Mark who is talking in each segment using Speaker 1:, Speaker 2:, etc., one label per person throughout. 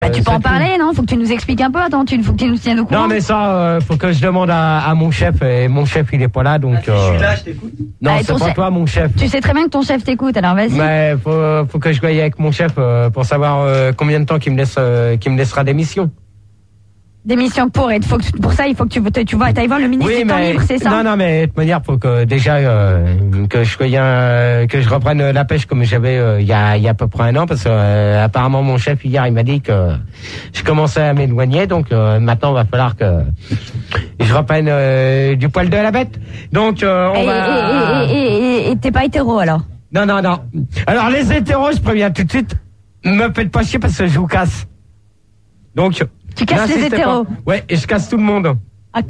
Speaker 1: tu peux en parler, non? Faut que tu nous expliques un peu. Attends, faut que tu nous tiennes au courant.
Speaker 2: Non, mais ça, faut que je demande à mon chef. Et mon chef, il est pas là, donc.
Speaker 3: Je suis là, je t'écoute.
Speaker 2: Non, c'est pas toi, mon chef.
Speaker 1: Tu sais très bien que ton chef t'écoute, alors vas-y.
Speaker 2: Mais faut que je voie avec mon chef pour savoir combien de temps qu'il me laissera d'émission.
Speaker 1: D'émission pour ça, il faut que tu ailles voir le ministre du temps libre, c'est ça?
Speaker 2: Non, mais de toute manière, faut que déjà que je reprenne la pêche comme j'avais il y a à peu près un an, parce que apparemment mon chef hier il m'a dit que je commençais à m'éloigner, donc maintenant il va falloir que je reprenne du poil de la bête. Donc
Speaker 1: et t'es pas hétéro alors?
Speaker 2: Non. Alors les hétéros, je préviens tout de suite, me faites pas chier parce que je vous casse. Donc
Speaker 1: tu casses les hétéros?
Speaker 2: Ouais, et je casse tout le monde.
Speaker 1: Ok.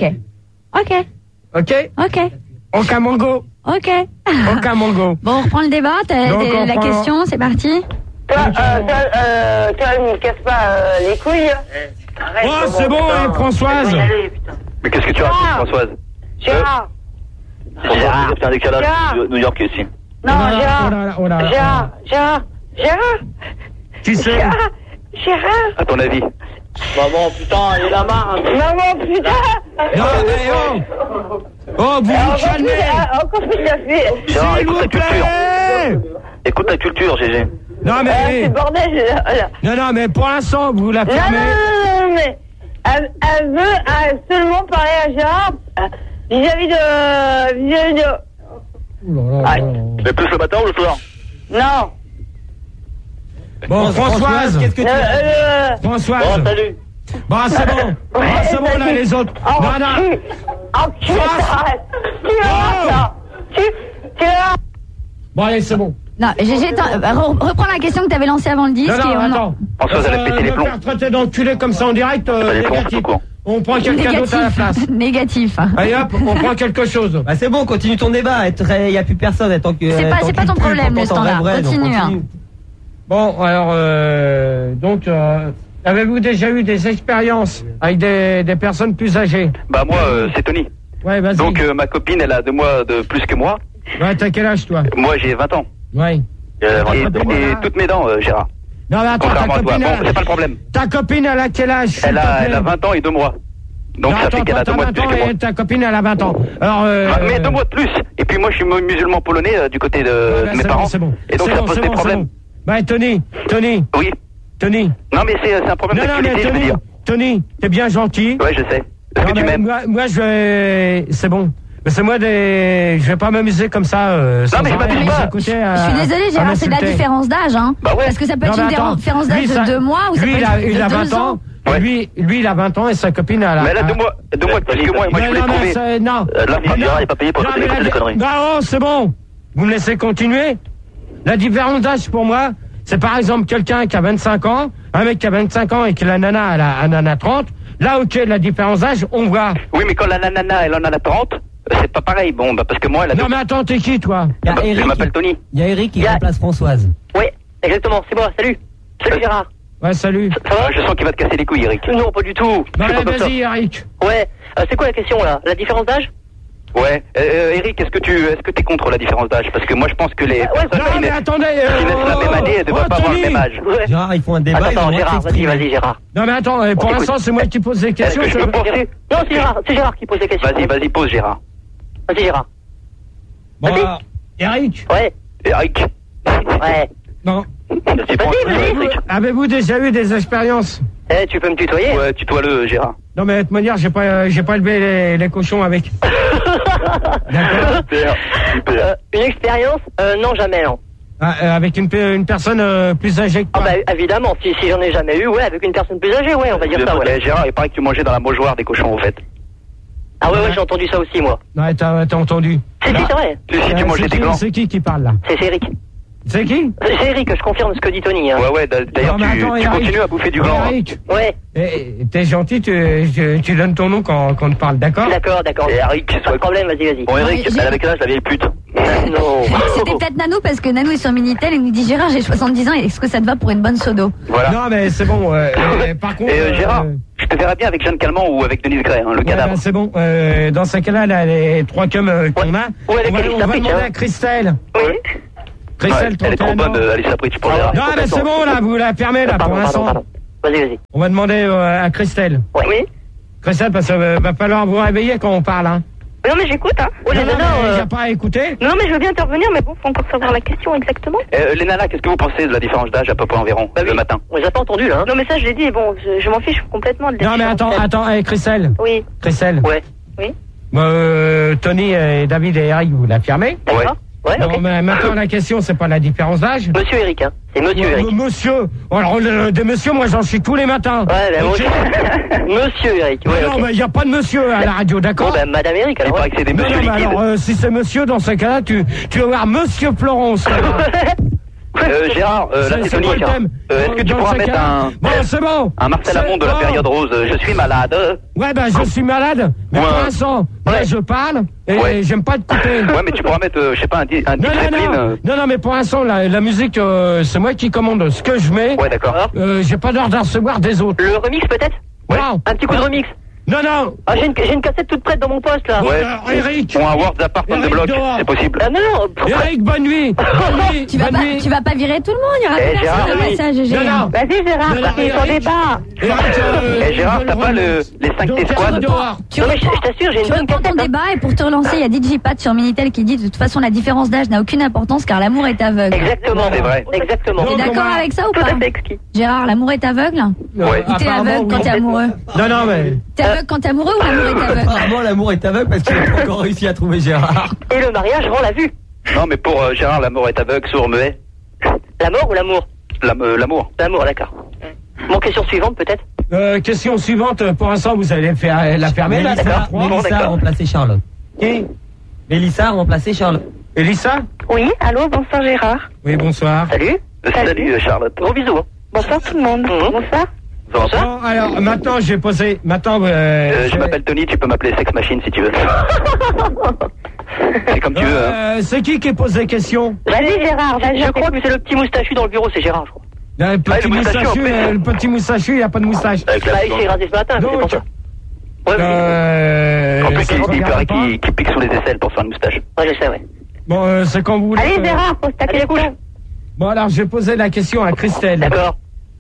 Speaker 2: Aucun mongo.
Speaker 1: Ok.
Speaker 2: Aucun mongo.
Speaker 1: Bon, on reprend le débat. La question, c'est parti.
Speaker 4: Toi, ne me casse pas les couilles.
Speaker 2: Oh, c'est bon, Françoise.
Speaker 5: Mais qu'est-ce que tu racontes, Françoise?
Speaker 4: Gérard.
Speaker 5: C'est un décalage New York ici.
Speaker 4: Non, Gérard.
Speaker 2: Qui c'est?
Speaker 4: Gérard.
Speaker 5: À ton avis?
Speaker 3: Maman, putain, il est la marre.
Speaker 4: Maman, putain.
Speaker 2: Non, mais oh, vous calmez.
Speaker 4: Encore plus ça fait.
Speaker 5: Gérard, écoute ta culture. Écoute ta culture, GG.
Speaker 2: Non, mais.
Speaker 4: C'est le bordel, là.
Speaker 2: Non, mais pour l'instant, vous la fermez.
Speaker 4: Non, mais. Elle veut seulement parler à Gérard vis-à-vis de.
Speaker 5: Mais plus le matin ou le soir?
Speaker 4: Non.
Speaker 2: Bon, Françoise, qu'est-ce que tu Françoise.
Speaker 5: Bon, salut.
Speaker 2: Bon, c'est bon. C'est bon, là, les autres. Non. Bon, allez, c'est bon.
Speaker 1: Non, GG, reprends la question que t'avais lancée avant le disque.
Speaker 2: Non, attends.
Speaker 5: Françoise, elle a pété les plombs.
Speaker 2: Me faire traiter d'enculé comme ça en direct, négatif. On prend quelqu'un d'autre à la place.
Speaker 1: Négatif.
Speaker 2: Allez hop, on prend quelque chose.
Speaker 3: Bah c'est bon, continue ton débat. Il y a plus personne.
Speaker 1: C'est pas ton problème, le standard. Continue.
Speaker 2: Bon, alors, donc, avez-vous déjà eu des expériences avec des personnes plus âgées?
Speaker 5: Bah moi, c'est Tony.
Speaker 2: Ouais, vas-y.
Speaker 5: Donc ma copine, elle a 2 mois de plus que moi.
Speaker 2: Ouais, t'as quel âge, toi?
Speaker 5: Moi, j'ai 20 ans.
Speaker 2: Ouais.
Speaker 5: Et toutes mes dents, Gérard.
Speaker 2: Non, mais attends,
Speaker 5: contrairement à toi. Bon, c'est pas le problème.
Speaker 2: Ta copine, elle a quel âge?
Speaker 5: Elle a 20 ans et 2 mois. Donc
Speaker 2: non,
Speaker 5: ça fait qu'elle a 2 mois de plus que moi.
Speaker 2: Ta copine, elle a 20 ans. Alors,
Speaker 5: mais 2 mois de plus. Et puis moi, je suis musulman polonais du côté de mes parents.
Speaker 2: C'est bon.
Speaker 5: Et donc ça pose des problèmes.
Speaker 2: Bah, Tony.
Speaker 5: Oui.
Speaker 2: Tony.
Speaker 5: Non, mais c'est un problème d'actualité, je veux dire.
Speaker 2: Tony, t'es bien gentil.
Speaker 5: Ouais, je sais. Est-ce que tu m'aimes?
Speaker 2: Moi, c'est bon. Mais c'est moi je vais pas m'amuser comme ça.
Speaker 5: Non, mais je m'amuse pas.
Speaker 1: Je suis désolé, Gérard, c'est de la différence d'âge, hein.
Speaker 5: Bah ouais.
Speaker 1: Parce que ça peut être une différence d'âge de 2 mois ou ça peut être de 2 ans.
Speaker 2: Ouais. Lui, il a 20 ans et sa copine a...
Speaker 5: Mais elle a 2 mois de plus que moi et moi je voulais trouver...
Speaker 2: Non.
Speaker 5: Là, Gérard, il n'est pas payé pour écouter des conneries.
Speaker 2: Non, c'est bon. Vous me laissez continuer. La différence d'âge pour moi, c'est par exemple quelqu'un qui a 25 ans, un mec qui a 25 ans et que la nana, elle en a 30. Là, ok, la différence d'âge, on voit.
Speaker 5: Oui, mais quand la nana, elle en a 30... C'est pas pareil, bon, bah parce que moi, elle a...
Speaker 2: Non, mais attends, t'es qui, toi?
Speaker 5: Je m'appelle Tony.
Speaker 3: Il y a Eric qui remplace Françoise.
Speaker 4: Oui, exactement, c'est moi, salut. Salut Gérard.
Speaker 2: Ouais, salut.
Speaker 5: Ça va? Je sens qu'il va te casser les couilles, Eric.
Speaker 4: Non, pas du tout.
Speaker 2: Bah, allez, vas-y, Eric.
Speaker 4: Ouais, c'est quoi la question, là? La différence d'âge?
Speaker 5: Ouais, Eric, est-ce que t'es contre la différence d'âge? Parce que moi, je pense que les personnes qui naissent la même année, elles devraient pas avoir le même âge.
Speaker 3: Gérard, ils font un débat.
Speaker 4: Attends, Gérard, vas-y, Gérard.
Speaker 2: Non, mais attends, pour l'instant, c'est moi qui pose des questions.
Speaker 5: Est-ce que je peux poser?
Speaker 4: Non, c'est Gérard qui pose des questions.
Speaker 5: Vas-y, pose, Gérard.
Speaker 4: Vas-y, Gérard.
Speaker 2: Bon, Eric.
Speaker 4: Ouais.
Speaker 5: Eric.
Speaker 4: Ouais.
Speaker 2: Non.
Speaker 4: Vas-y.
Speaker 2: Avez-vous déjà eu des expériences?
Speaker 4: Tu peux me tutoyer?
Speaker 5: Ouais, tutoie-le, Gérard.
Speaker 2: Non, mais de toute manière, j'ai pas élevé les cochons avec. D'accord.
Speaker 5: Super.
Speaker 4: Une expérience? Non, jamais, non.
Speaker 2: Avec une personne plus âgée que toi?
Speaker 4: Ah bah évidemment, si j'en ai jamais eu, ouais, avec une personne plus âgée, ouais, on va dire ça, ouais.
Speaker 5: Gérard, il paraît que tu mangeais dans la mâchoire des cochons, en fait.
Speaker 4: Ah ouais, j'ai entendu ça aussi, moi.
Speaker 2: Ouais, t'as entendu.
Speaker 4: C'est vrai.
Speaker 5: Si tu mangeais des glands.
Speaker 2: C'est qui parle, là?
Speaker 4: C'est Eric.
Speaker 2: C'est qui?
Speaker 4: C'est Eric, je confirme ce que dit Tony. Hein.
Speaker 5: Ouais, d'ailleurs, tu continues à bouffer du gland.
Speaker 2: Eric.
Speaker 4: Ouais.
Speaker 2: T'es gentil, tu donnes ton nom quand on te parle, d'accord?
Speaker 4: D'accord.
Speaker 5: Eric,
Speaker 4: pas de problème, vas-y.
Speaker 5: Bon, Eric, elle avait quel âge, la vieille pute?
Speaker 4: Non.
Speaker 1: C'était peut-être Nanou, parce que Nanou est sur Minitel et nous dit Gérard, j'ai 70 ans, est-ce que ça te va pour une bonne sodo?
Speaker 5: Voilà.
Speaker 2: Non, mais c'est bon, par contre...
Speaker 5: Gérard, je te verrais bien avec Jeanne Calment ou avec Denise Gray, le cadavre.
Speaker 2: C'est bon, dans ce cas-là, les 3 cums qu'on a, on va demander à Christelle.
Speaker 4: Oui.
Speaker 2: Christelle,
Speaker 5: elle est trop bonne, Alice Apritch pour Gérard.
Speaker 2: Non, mais c'est bon, là, vous la fermez, là, pour l'instant.
Speaker 6: Vas-y.
Speaker 2: On va demander à Christelle.
Speaker 6: Oui.
Speaker 2: Christelle, parce que va falloir vous réveiller quand on parle, hein.
Speaker 6: Non, mais j'écoute, hein.
Speaker 2: Oh, non, j'ai pas à écouter.
Speaker 6: Non, mais je veux bien intervenir, mais bon, faut encore savoir la question exactement.
Speaker 5: Les nanas, qu'est-ce que vous pensez de la différence d'âge à peu près environ le matin?
Speaker 6: J'ai pas entendu, là. Hein. Non, mais ça, je l'ai dit, bon, je m'en fiche complètement de la
Speaker 2: Non, mais attends, Christelle.
Speaker 6: Oui.
Speaker 2: Christelle.
Speaker 6: Ouais. Oui.
Speaker 2: Tony et David et Eric, vous l'affirmez?
Speaker 6: Ouais. Ouais,
Speaker 2: non, mais maintenant, la question, c'est pas la différence d'âge.
Speaker 6: Monsieur Eric, hein. C'est Monsieur Eric.
Speaker 2: Monsieur. Alors, des messieurs, moi, j'en suis tous les matins.
Speaker 6: Ouais, ben, Monsieur Eric. Ouais,
Speaker 2: non, mais il n'y a pas de monsieur à la radio, d'accord?
Speaker 6: Bon, ben, Madame Eric, alors.
Speaker 5: Il paraît que c'est des monsieur liquides.
Speaker 2: Alors, si c'est monsieur, dans ce cas-là, tu vas voir Monsieur Florence.
Speaker 5: Gérard, là c'est Tony. Est-ce que tu pourras mettre un Marcel Amont de la période rose? Je suis malade.
Speaker 2: Ouais, ben je suis malade. Mais pour l'instant, là je parle et j'aime pas te couper.
Speaker 5: Ouais, mais tu pourras mettre, je sais pas, un discipline.
Speaker 2: Non, mais pour l'instant, la musique, c'est moi qui commande ce que je mets.
Speaker 5: Ouais, d'accord.
Speaker 2: J'ai pas d'ordre à recevoir des autres.
Speaker 6: Le remix peut-être?
Speaker 2: Ouais.
Speaker 6: Non. Un petit coup de remix.
Speaker 2: Non.
Speaker 6: Ah, j'ai une cassette toute prête dans mon poste, là.
Speaker 5: Ouais.
Speaker 2: Eric.
Speaker 5: Ou un World Apartment de bloc, c'est possible.
Speaker 6: Ah, non.
Speaker 2: Eric, bonne nuit.
Speaker 1: Tu vas pas virer tout le monde, il y aura plus personne dans le message,
Speaker 2: Gérard.
Speaker 4: Vas-y, Gérard, c'est ton débat.
Speaker 5: Gérard, t'as pas les 5T squad?
Speaker 6: Non, mais je t'assure, j'ai une bonne
Speaker 1: cassette. Ton débat, et pour te relancer, il y a DigiPad sur Minitel qui dit de toute façon, la différence d'âge n'a aucune importance car l'amour est aveugle.
Speaker 6: Exactement,
Speaker 5: c'est vrai.
Speaker 6: Exactement.
Speaker 1: T'es d'accord avec ça ou pas? Gérard, l'amour est aveugle?
Speaker 5: Ouais.
Speaker 1: Ou t'es aveugle quand t'es amoureux?
Speaker 2: Non, mais.
Speaker 1: T'es aveugle quand t'es amoureux ou l'amour est aveugle?
Speaker 3: Apparemment, l'amour est aveugle parce qu'il n'a pas encore réussi à trouver Gérard.
Speaker 6: Et le mariage rend la vue.
Speaker 5: Non, mais pour Gérard, l'amour est aveugle, sourd, muet.
Speaker 6: La mort ou l'amour?
Speaker 5: L'amour.
Speaker 6: L'amour, d'accord. Bon, question suivante, peut-être?
Speaker 2: Question suivante, pour l'instant, vous allez la fermer, là,
Speaker 3: Mélissa a remplacé Charlotte.
Speaker 2: Qui?
Speaker 3: Mélissa a remplacé Charlotte.
Speaker 2: Elissa?
Speaker 4: Oui, allô, bonsoir Gérard.
Speaker 2: Oui, bonsoir.
Speaker 6: Salut.
Speaker 5: Salut, Charlotte.
Speaker 6: Gros bisous.
Speaker 4: Bonsoir tout le monde. Bonsoir.
Speaker 5: Bonsoir.
Speaker 2: Bon, alors, maintenant, j'ai posé... Maintenant,
Speaker 5: je m'appelle Tony, tu peux m'appeler Sex Machine si tu veux. C'est comme tu veux. Hein.
Speaker 2: C'est qui pose des questions?
Speaker 4: Vas-y Gérard, vas-y.
Speaker 6: Je crois que c'est le petit moustachu dans le bureau, c'est Gérard, je crois.
Speaker 2: Le petit moustachu, il n'y a pas de moustache.
Speaker 6: Bah, il s'est rasé ce matin, c'est pour ça.
Speaker 5: En plus, il paraît qu'il pique sous les aisselles pour faire une moustache.
Speaker 6: Ouais, je sais, ouais.
Speaker 2: Bon, c'est quand vous voulez.
Speaker 4: Allez Gérard, pose ta question.
Speaker 2: Bon, alors, je vais poser la question à Christelle.
Speaker 6: D'accord.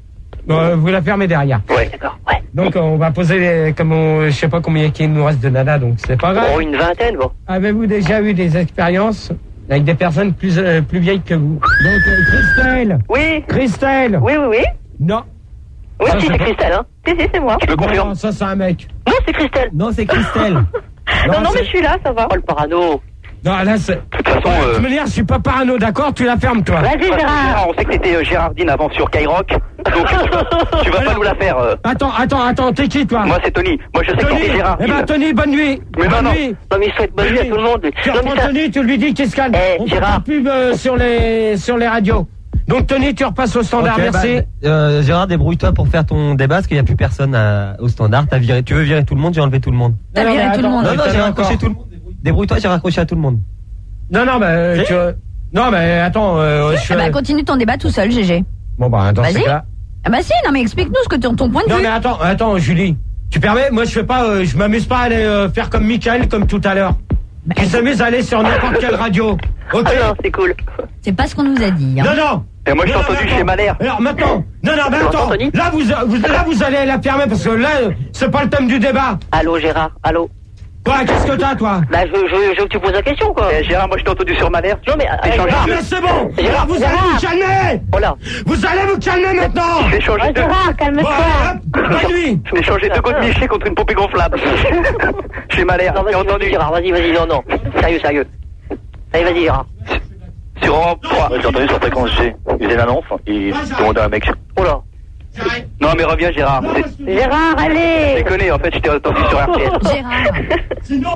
Speaker 2: Vous la fermez derrière.
Speaker 5: Ouais.
Speaker 6: D'accord, ouais.
Speaker 2: Donc, on va poser je sais pas combien il nous reste de nana, donc c'est pas grave.
Speaker 6: Bon, une vingtaine, bon.
Speaker 2: Avez-vous déjà eu des expériences avec des personnes plus vieilles que vous? Donc, Christelle.
Speaker 4: Oui.
Speaker 2: Christelle.
Speaker 4: Oui.
Speaker 2: Non.
Speaker 6: Oui, si, c'est Christelle, hein.
Speaker 4: Si, c'est moi.
Speaker 5: Tu me confirmes?
Speaker 2: Non, ça, c'est un mec.
Speaker 6: Non, c'est Christelle.
Speaker 3: Non, c'est Christelle.
Speaker 4: Non, mais je suis là, ça va.
Speaker 6: Oh, le parano.
Speaker 2: Non, là, c'est...
Speaker 5: De toute façon...
Speaker 2: Tu me dis, je suis pas parano, d'accord? Tu la fermes, toi.
Speaker 4: Vas-y, Gérard.
Speaker 5: On sait que t'étais Gérardine avant sur Skyrock, donc tu vas pas nous la faire.
Speaker 2: Attends, t'es qui, toi?
Speaker 5: Moi, c'est Tony. Moi, je sais que t'es Gérardine.
Speaker 2: Eh ben, Tony, bonne nuit.
Speaker 5: Mais
Speaker 2: bonne nuit.
Speaker 6: Non, mais il souhaite bonne nuit à tout le monde.
Speaker 2: Tu reprends Tony, tu lui dis qu'il se calme. On fait pas de pub sur les radios. Donc, Tony, tu repasses au standard, merci.
Speaker 3: Gérard, débrouille-toi pour faire ton débat parce qu'il n'y a plus personne au standard. Tu veux virer tout le monde, j'ai enlevé tout le monde.
Speaker 1: T'as viré tout le monde.
Speaker 3: Non, j'ai raccroché tout le monde. Débrouille-toi, j'ai raccroché à tout le monde.
Speaker 2: Non, mais non, mais attends.
Speaker 1: Continue ton débat tout seul, GG.
Speaker 2: Bon, bah, dans ce cas.
Speaker 1: Ah bah si, non mais explique-nous ce que ton point de vue.
Speaker 2: Non mais attends, Julie. Tu permets? Moi, je m'amuse pas à aller faire comme Michael, comme tout à l'heure. Je s'amuse à aller sur n'importe quelle radio. Ok.
Speaker 6: Ah non, c'est cool.
Speaker 1: C'est pas ce qu'on nous a dit. Hein.
Speaker 2: Non.
Speaker 5: Et moi, je t'ai entendu chez Malher.
Speaker 2: Alors maintenant, mais attends. Là, vous allez la fermer parce que là, c'est pas le thème du débat.
Speaker 6: Allô, Gérard. Allô.
Speaker 2: Quoi, qu'est-ce que t'as, toi?
Speaker 6: Bah, je veux que tu poses la question, quoi.
Speaker 5: Gérard, moi, je t'ai entendu sur Malher.
Speaker 6: Non, mais...
Speaker 2: mais c'est bon. Gérard, vous allez vous calmer.
Speaker 6: Voilà.
Speaker 2: Vous allez vous calmer maintenant.
Speaker 5: Je vais changer
Speaker 4: Gérard, calme-toi.
Speaker 2: Bonne nuit.
Speaker 5: Je vais changer 2 côtes Miché contre une poupée gonflable. Chez Malher.
Speaker 6: Non, vas-y, Gérard, vas-y, non. Sérieux. Allez, vas-y, Gérard.
Speaker 5: Sur Europe 3.
Speaker 7: J'ai entendu sur fréquence G. Il faisait une annonce, il demandait à un mec.
Speaker 6: Oh là.
Speaker 5: Non, mais reviens, Gérard.
Speaker 4: Gérard, allez.
Speaker 5: Je déconne, en fait, j'étais entendu sur RTL.
Speaker 1: Gérard.
Speaker 2: Sinon.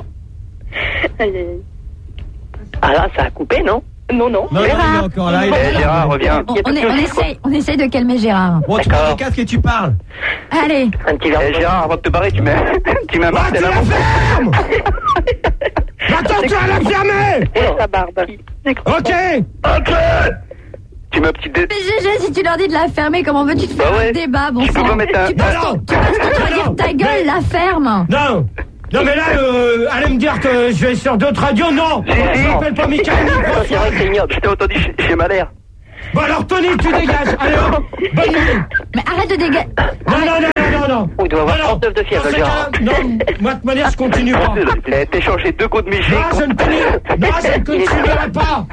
Speaker 6: Ah là, ça a coupé, non? Non.
Speaker 3: Non, il est encore là.
Speaker 5: Gérard, reviens.
Speaker 1: On essaye de calmer Gérard.
Speaker 3: Bon, tu mets le casque et tu parles.
Speaker 1: Allez.
Speaker 6: Un petit verre.
Speaker 5: Gérard, avant de te barrer, tu mets un Marcel Amont.
Speaker 2: Ferme. Attends, tu vas la fermer.
Speaker 4: Sa barbe.
Speaker 2: Ok.
Speaker 5: Tu mets un petit dé...
Speaker 1: Mais GG, si tu leur dis de la fermer, comment veux-tu te faire un débat, bon sang?
Speaker 5: Tu peux pas mettre un...
Speaker 1: Tu penses qu'on va dire ta gueule, la ferme?
Speaker 2: Non, mais là, allez me dire que je vais sur d'autres radios, non. Je m'appelle pas Michael.
Speaker 6: C'est vrai que c'est ignoble.
Speaker 5: Je t'ai entendu chez Malher.
Speaker 2: Bon alors Tony, tu dégages. Allez hop, bonne nuit.
Speaker 1: Mais arrête de dégager.
Speaker 2: Non.
Speaker 6: Il doit avoir 39 de fièvre, Gérard.
Speaker 2: Non, moi de toute manière, je continue pas.
Speaker 5: T'es changé 2 coups de Michel.
Speaker 2: Non, je ne continuerai pas.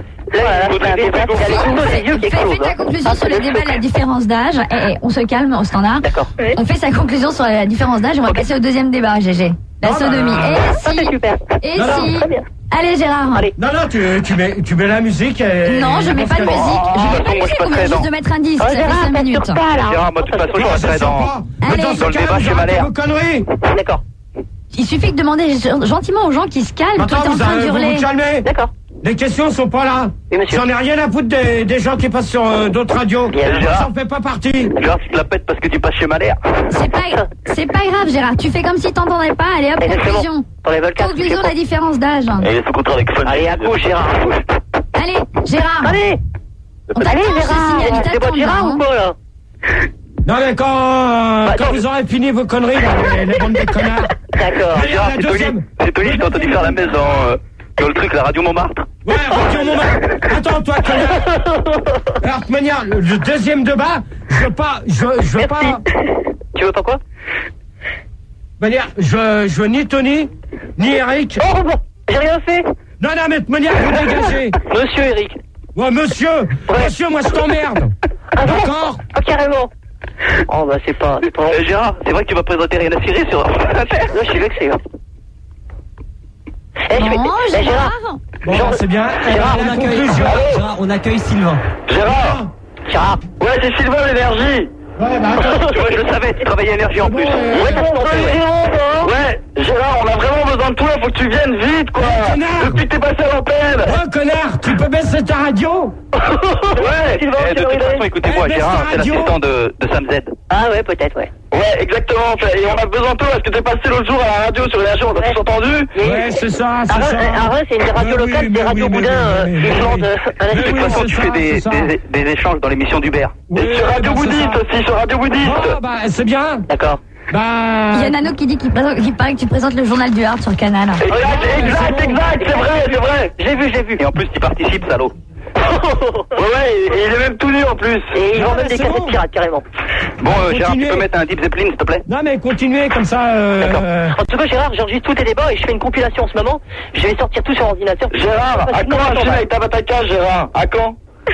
Speaker 1: Fais ta conclusion sur le débat de la différence d'âge. On se calme au standard.
Speaker 6: D'accord.
Speaker 1: On fait sa conclusion sur la différence d'âge. On va passer au deuxième débat, GG. La sodomie. Et si. Allez Gérard.
Speaker 6: Allez.
Speaker 2: Non, tu mets la musique.
Speaker 1: Non, je mets pas de musique. Je mets pas de musique, on vient juste de mettre un disque. Ça fait 5 minutes.
Speaker 5: Gérard, moi de toute façon, je resterai dans le débat chez Malher.
Speaker 6: D'accord.
Speaker 1: Il suffit de demander gentiment aux gens qui se calment. Toi, t'es en train d'hurler.
Speaker 6: D'accord.
Speaker 2: Les questions sont pas là. J'en ai rien à foutre des gens qui passent sur d'autres radios. J'en fais pas partie.
Speaker 5: Gérard, tu te la pètes parce que tu passes chez Malher.
Speaker 1: C'est pas grave, Gérard. Tu fais comme si t'entendais pas. Allez hop, conclusion. Conclusion de la différence d'âge.
Speaker 5: Et il faut contraire avec Fun.
Speaker 6: Allez, à gauche, Gérard.
Speaker 1: Allez, Gérard.
Speaker 6: Allez.
Speaker 1: Allez, Gérard.
Speaker 6: C'est pas Gérard ou quoi, là?
Speaker 2: Non mais quand vous aurez fini vos conneries, là, les bandes de connards.
Speaker 6: D'accord.
Speaker 5: Gérard, c'est Tony, je t'ai entendu faire la messe dans le truc, la radio Montmartre.
Speaker 2: Ouais, radio Montmartre. Attends, toi, connard. Alors, de toute manière, le deuxième débat, je veux pas.
Speaker 6: Tu veux pas quoi?
Speaker 2: De manière, je veux ni Tony, ni Eric.
Speaker 6: Oh, bon, j'ai rien fait.
Speaker 2: Non, mais de toute manière, vous dégagez.
Speaker 6: Monsieur Eric.
Speaker 2: Ouais, monsieur. Ouais. Monsieur, moi, je t'emmerde.
Speaker 6: Ah bon?
Speaker 2: D'accord?
Speaker 6: Ah, carrément. Oh, bah, c'est pas...
Speaker 5: Gérard, c'est vrai que tu vas présenter Rien à cirer sur l'affaire.
Speaker 6: Là, je suis vexé, hein.
Speaker 1: Gérard.
Speaker 2: Bon, c'est bien.
Speaker 3: Gérard, on accueille Sylvain.
Speaker 5: Gérard. Ouais, c'est Sylvain l'énergie.
Speaker 2: Ouais, bah attends.
Speaker 5: Tu vois, je le savais, tu travaillais énergie en plus. Ouais, Gérard, on a vraiment besoin de toi, faut que tu viennes vite, quoi. Depuis que t'es passé à l'antenne.
Speaker 2: Oh, connard, tu peux baisser ta radio?
Speaker 5: Ouais. De toute façon, écoutez-moi, Gérard, c'est l'assistant de Sam Z.
Speaker 6: Ah ouais, peut-être, ouais.
Speaker 5: Ouais, exactement. Et on a besoin de toi parce que t'es passé l'autre jour à la radio sur Énergie, on t'a tous entendu.
Speaker 2: Ouais, c'est ça, c'est ça.
Speaker 6: Arras, c'est une radio locale, des radios boudins, ils vendent un
Speaker 5: De toute façon, tu fais des échanges dans l'émission d'Hubert. Et sur Radio Bouddhiste aussi, sur Radio Bouddhiste.
Speaker 2: Oh, bah, c'est bien.
Speaker 6: D'accord.
Speaker 2: Bah.
Speaker 1: Il y a Nano qui dit qu'il paraît que tu présentes le journal du Hard sur le canal.
Speaker 5: Exact, c'est vrai. J'ai vu. Et en plus, tu participes, salaud. Ouais, et il est même tout nu en plus.
Speaker 6: Et ils vendent même des cassettes pirates, carrément.
Speaker 5: Bon, Gérard, tu peux mettre un Deep Zeppelin, s'il te plaît?
Speaker 2: Non, mais continuez comme ça.
Speaker 5: D'accord.
Speaker 6: En tout cas, Gérard, j'enregistre tous tes débats et je fais une compilation en ce moment. Je vais sortir tout sur ordinateur.
Speaker 5: Gérard, à quand un film avec Tabataka, Gérard? À quand?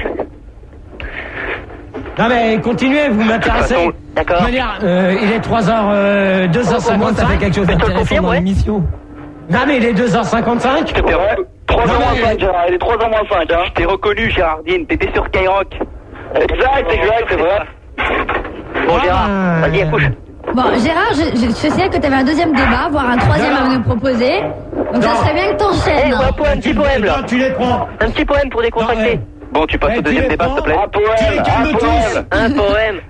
Speaker 2: Non, mais continuez, vous m'intéressez.
Speaker 6: D'accord.
Speaker 2: De manière, il est 2h55.
Speaker 3: Ça fait quelque chose d'intéressant dans l'émission.
Speaker 2: Non, mais il est 2h55.
Speaker 5: 3h-5, Gérard, il est 3h-5, hein. Je t'ai reconnu, Gérardine, t'étais sur Skyrock. Exact, c'est vrai.
Speaker 6: Bon, Gérard, vas-y, accouche.
Speaker 1: Bon, Gérard, je sais que tu avais un deuxième débat, voire un troisième à nous proposer. Donc ça serait bien que t'enchaînes.
Speaker 6: Un petit poème, là.
Speaker 2: Tu les prends.
Speaker 6: Un petit poème pour décontracter.
Speaker 5: Bon, tu passes au deuxième débat, s'il te plaît.
Speaker 6: Un poème.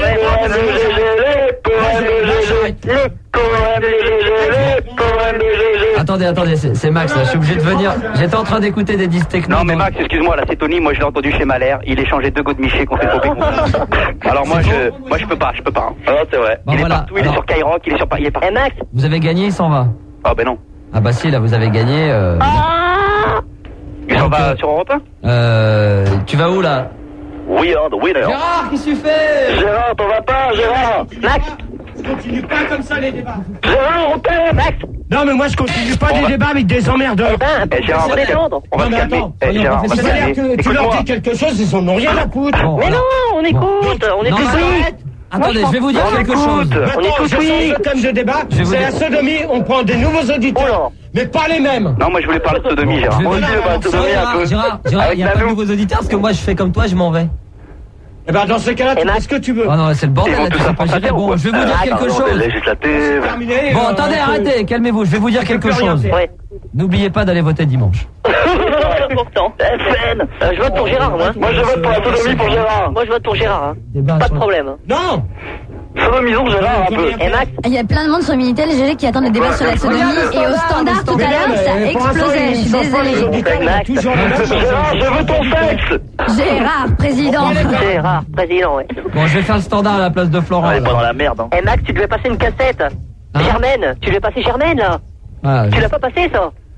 Speaker 3: Attendez, c'est Max, là, je suis obligé de venir. J'étais en train d'écouter des disques techno.
Speaker 5: Non, mais Max, excuse-moi, là, c'est Tony, moi je l'ai entendu chez Malher, il échangeait 2 go de Miché qu'on fait trop pécou. Alors moi, je peux pas. Ah, c'est vrai.
Speaker 3: Bon,
Speaker 5: il est
Speaker 3: voilà.
Speaker 5: partout, il est sur Skyrock, il est partout.
Speaker 6: Eh, Max.
Speaker 3: Vous avez gagné, il s'en va.
Speaker 5: Ah, ben non.
Speaker 3: Ah bah si, là, vous avez gagné.
Speaker 5: Il s'en va sur Europe 1?
Speaker 3: Tu vas où, là?
Speaker 5: We are the winner.
Speaker 3: Gérard, qu'est-ce que tu fais?
Speaker 5: Gérard, t'en vas pas, Gérard.
Speaker 6: Max.
Speaker 2: Je continue pas comme ça les débats.
Speaker 5: Gérard, on t'aime.
Speaker 6: Max.
Speaker 2: Non, mais moi je continue pas des débats avec des emmerdeurs.
Speaker 5: Gérard, on va se calmer. Gérard, on va se calmer.
Speaker 2: Tu leur dis quelque chose, ils en ont rien à foutre.
Speaker 6: Mais non, on écoute. On est tous oui.
Speaker 3: Attendez, je vais vous dire quelque chose.
Speaker 6: On est tous oui.
Speaker 2: Le thème de débat, c'est la sodomie, on prend des nouveaux auditeurs. Mais pas les mêmes.
Speaker 5: Non, moi je voulais parler de sodomie, Gérard.
Speaker 3: On dit, Gérard, il n'y a pas de nouveaux auditeurs parce que moi je fais comme toi, je m'en vais.
Speaker 2: Eh ben dans ce cas-là, tu fais ce que tu veux.
Speaker 3: Oh non, c'est le bordel, là, tu sais pas gérer. Bon, je vais vous dire quelque chose. Bon, attendez, arrêtez, calmez-vous, je vais vous dire quelque chose. N'oubliez pas d'aller voter dimanche.
Speaker 6: C'est important. FN. Je vote pour Gérard, moi.
Speaker 5: Moi je vote pour la sodomie pour Gérard.
Speaker 6: Moi je vote pour Gérard. Pas de problème.
Speaker 2: Non.
Speaker 5: Sodomisons Gérard un peu.
Speaker 6: Et Max.
Speaker 1: Il y a plein de monde sur Minitel GG qui attendent le débat sur la sodomie et au standard tout à l'heure ça explosait. Je suis désolée.
Speaker 5: Gérard, je veux ton sexe.
Speaker 1: Gérard, président.
Speaker 6: Gérard, président, ouais.
Speaker 3: Bon, je vais faire le standard à la place de Florent.
Speaker 5: On est pas dans la merde.
Speaker 6: Eh Max, tu devais passer une cassette. Germaine, tu devais passer Germaine là. Tu l'as pas passé ça.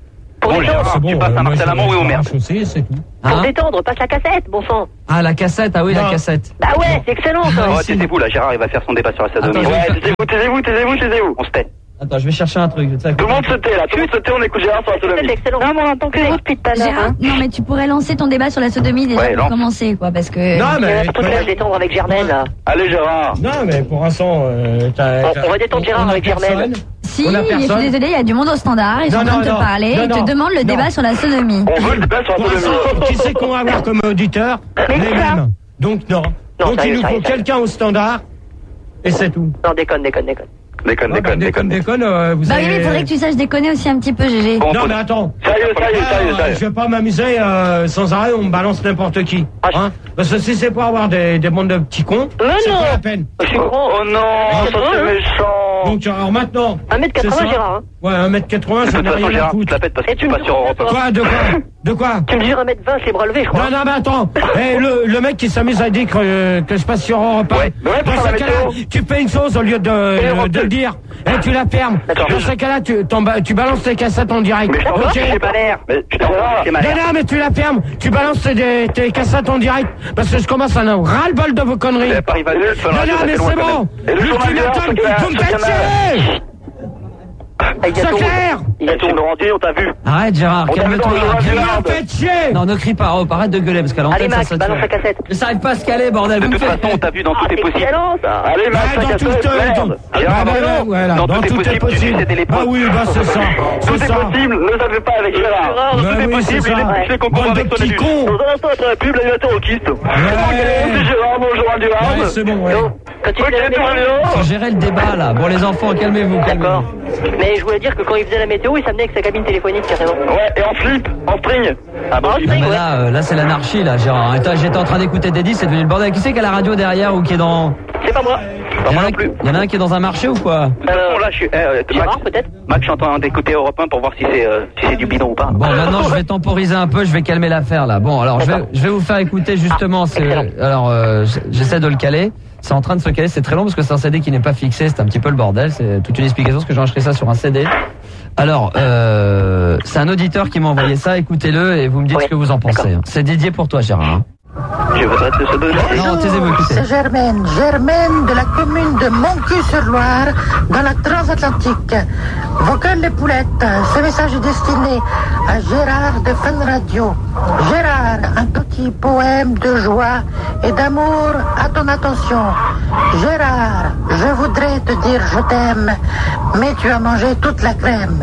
Speaker 5: Bon, Gérard, tu passes à Marcel Amont ou au merde.
Speaker 6: Pour détendre, passe la cassette, bon sang.
Speaker 3: Ah, la cassette, ah oui, la cassette.
Speaker 6: Bah ouais, c'est excellent ça.
Speaker 5: Oh, taisez-vous là, Gérard, il va faire son débat sur la sodomie.
Speaker 7: Ouais, taisez-vous.
Speaker 5: On se tait.
Speaker 3: Attends, je vais chercher un truc.
Speaker 7: Tout le monde se tait là, on écoute Gérard sur la sodomie.
Speaker 6: C'est excellent. Non, mais on entend que vous depuis tout à l'heure.
Speaker 1: Gérard, non mais tu pourrais lancer ton débat sur la sodomie déjà pour commencer quoi, parce que...
Speaker 2: Non mais...
Speaker 6: Surtout que je détendre avec Germaine là.
Speaker 7: Allez Gérard.
Speaker 2: Non mais pour l'instant...
Speaker 6: On va détendre Gérard avec Germaine.
Speaker 1: Si, je suis désolée, il y a du monde au standard, ils sont en train de te parler, ils te demandent le débat sur la sodomie.
Speaker 7: On veut le débat sur la sodomie.
Speaker 2: Qui c'est qu'on va avoir comme auditeur? Les mêmes. Donc non. Donc il nous faut quelqu'un au standard, et c'est tout.
Speaker 6: Non, déconne.
Speaker 2: Déconne, vous
Speaker 1: Bah
Speaker 2: avez...
Speaker 1: oui, il faudrait que tu saches déconner aussi un petit peu, GG.
Speaker 2: Non mais attends.
Speaker 7: Sérieux.
Speaker 2: Je vais pas m'amuser sans arrêt, on me balance n'importe qui. Hein, parce que si c'est pour avoir des bandes de petits cons, c'est pas la peine.
Speaker 6: Je suis gros.
Speaker 7: Oh non, ça c'est méchant.
Speaker 2: Donc alors maintenant...
Speaker 6: 1m80 Gérard, hein.
Speaker 2: Ouais, 1m80, ça n'a rien à
Speaker 5: tu te
Speaker 2: foutre.
Speaker 5: la pètes parce que tu passes sur Europe.
Speaker 2: De quoi
Speaker 6: Tu me dis 1m20, les bras levés, je crois.
Speaker 2: Non, mais attends. Le mec qui s'amuse à dire que je passe sur Europe 1.
Speaker 7: Ouais,
Speaker 2: Dans ce cas-là, tu fais une chose au lieu de le dire. Et tu la fermes. Dans ce cas-là, tu balances tes cassettes en direct.
Speaker 5: Mais je t'en j'ai pas l'air.
Speaker 2: Non, mais tu la fermes. Tu balances tes cassettes en direct. Parce que je commence à en avoir ras-le-bol de vos conneries. Non, mais c'est bon. L'ultimatum, vous me faites chier. C'est clair.
Speaker 7: Il y a ton entier, on t'a vu.
Speaker 3: Arrête Gérard, calme-toi.
Speaker 2: Faites chier.
Speaker 3: Non, ne crie pas, arrête de gueuler parce qu'à l'antenne
Speaker 6: Allez Max, balance la cassette.
Speaker 3: Mais ça arrive pas à se caler, bordel.
Speaker 5: De toute façon, on t'a vu dans tout est possible.
Speaker 6: Excellent ça.
Speaker 7: Allez Max,
Speaker 2: dans tout est possible. Ah oui, bah c'est ça.
Speaker 7: Tout est possible, ne savez pas avec Gérard. Tout est possible, il est concours avec ton ami. Dans un instant, après la pub, l'animateur au kyste. C'est Gérard, bonjour Gérard.
Speaker 2: C'est bon, ouais.
Speaker 3: Faut gérer le débat là. Bon les enfants, calmez-vous.
Speaker 6: D'accord. Mais je voulais dire que quand il faisait la météo, il s'amenait avec sa cabine téléphonique carrément.
Speaker 7: Ouais, et en slip, en string.
Speaker 6: Ah bon,
Speaker 3: Non, mais là c'est l'anarchie là, Gérard. Attends, j'étais en train d'écouter Daddy, c'est devenu le bordel. Qui c'est qui a la radio derrière ou qui est dans...
Speaker 6: C'est pas moi.
Speaker 3: Il y en a un qui est dans un marché ou quoi?
Speaker 5: Là, je suis...
Speaker 6: Gérard peut-être.
Speaker 5: Max, je suis en train d'écouter Europe 1 pour voir si c'est du bidon ou pas.
Speaker 3: Bon, maintenant je vais temporiser un peu, je vais calmer l'affaire là. Bon, alors je vais vous faire écouter justement. Alors j'essaie de le caler. C'est en train de se caler, c'est très long parce que c'est un CD qui n'est pas fixé, c'est un petit peu le bordel, c'est toute une explication parce que j'ai enregistré ça sur un CD. Alors, c'est un auditeur qui m'a envoyé ça, écoutez-le et vous me dites ce que vous en pensez. C'est dédié pour toi Gérard.
Speaker 5: Je voudrais te se donner.
Speaker 3: Non, taisez-vous, écoutez.
Speaker 8: C'est Germaine de la commune de Montcuq-sur-Loire, dans la Transatlantique. Vocal les poulettes, ce message est destiné à Gérard de Fun Radio. Gérard, un petit poème de joie et d'amour à ton attention. Gérard, je voudrais te dire je t'aime, mais tu as mangé toute la crème.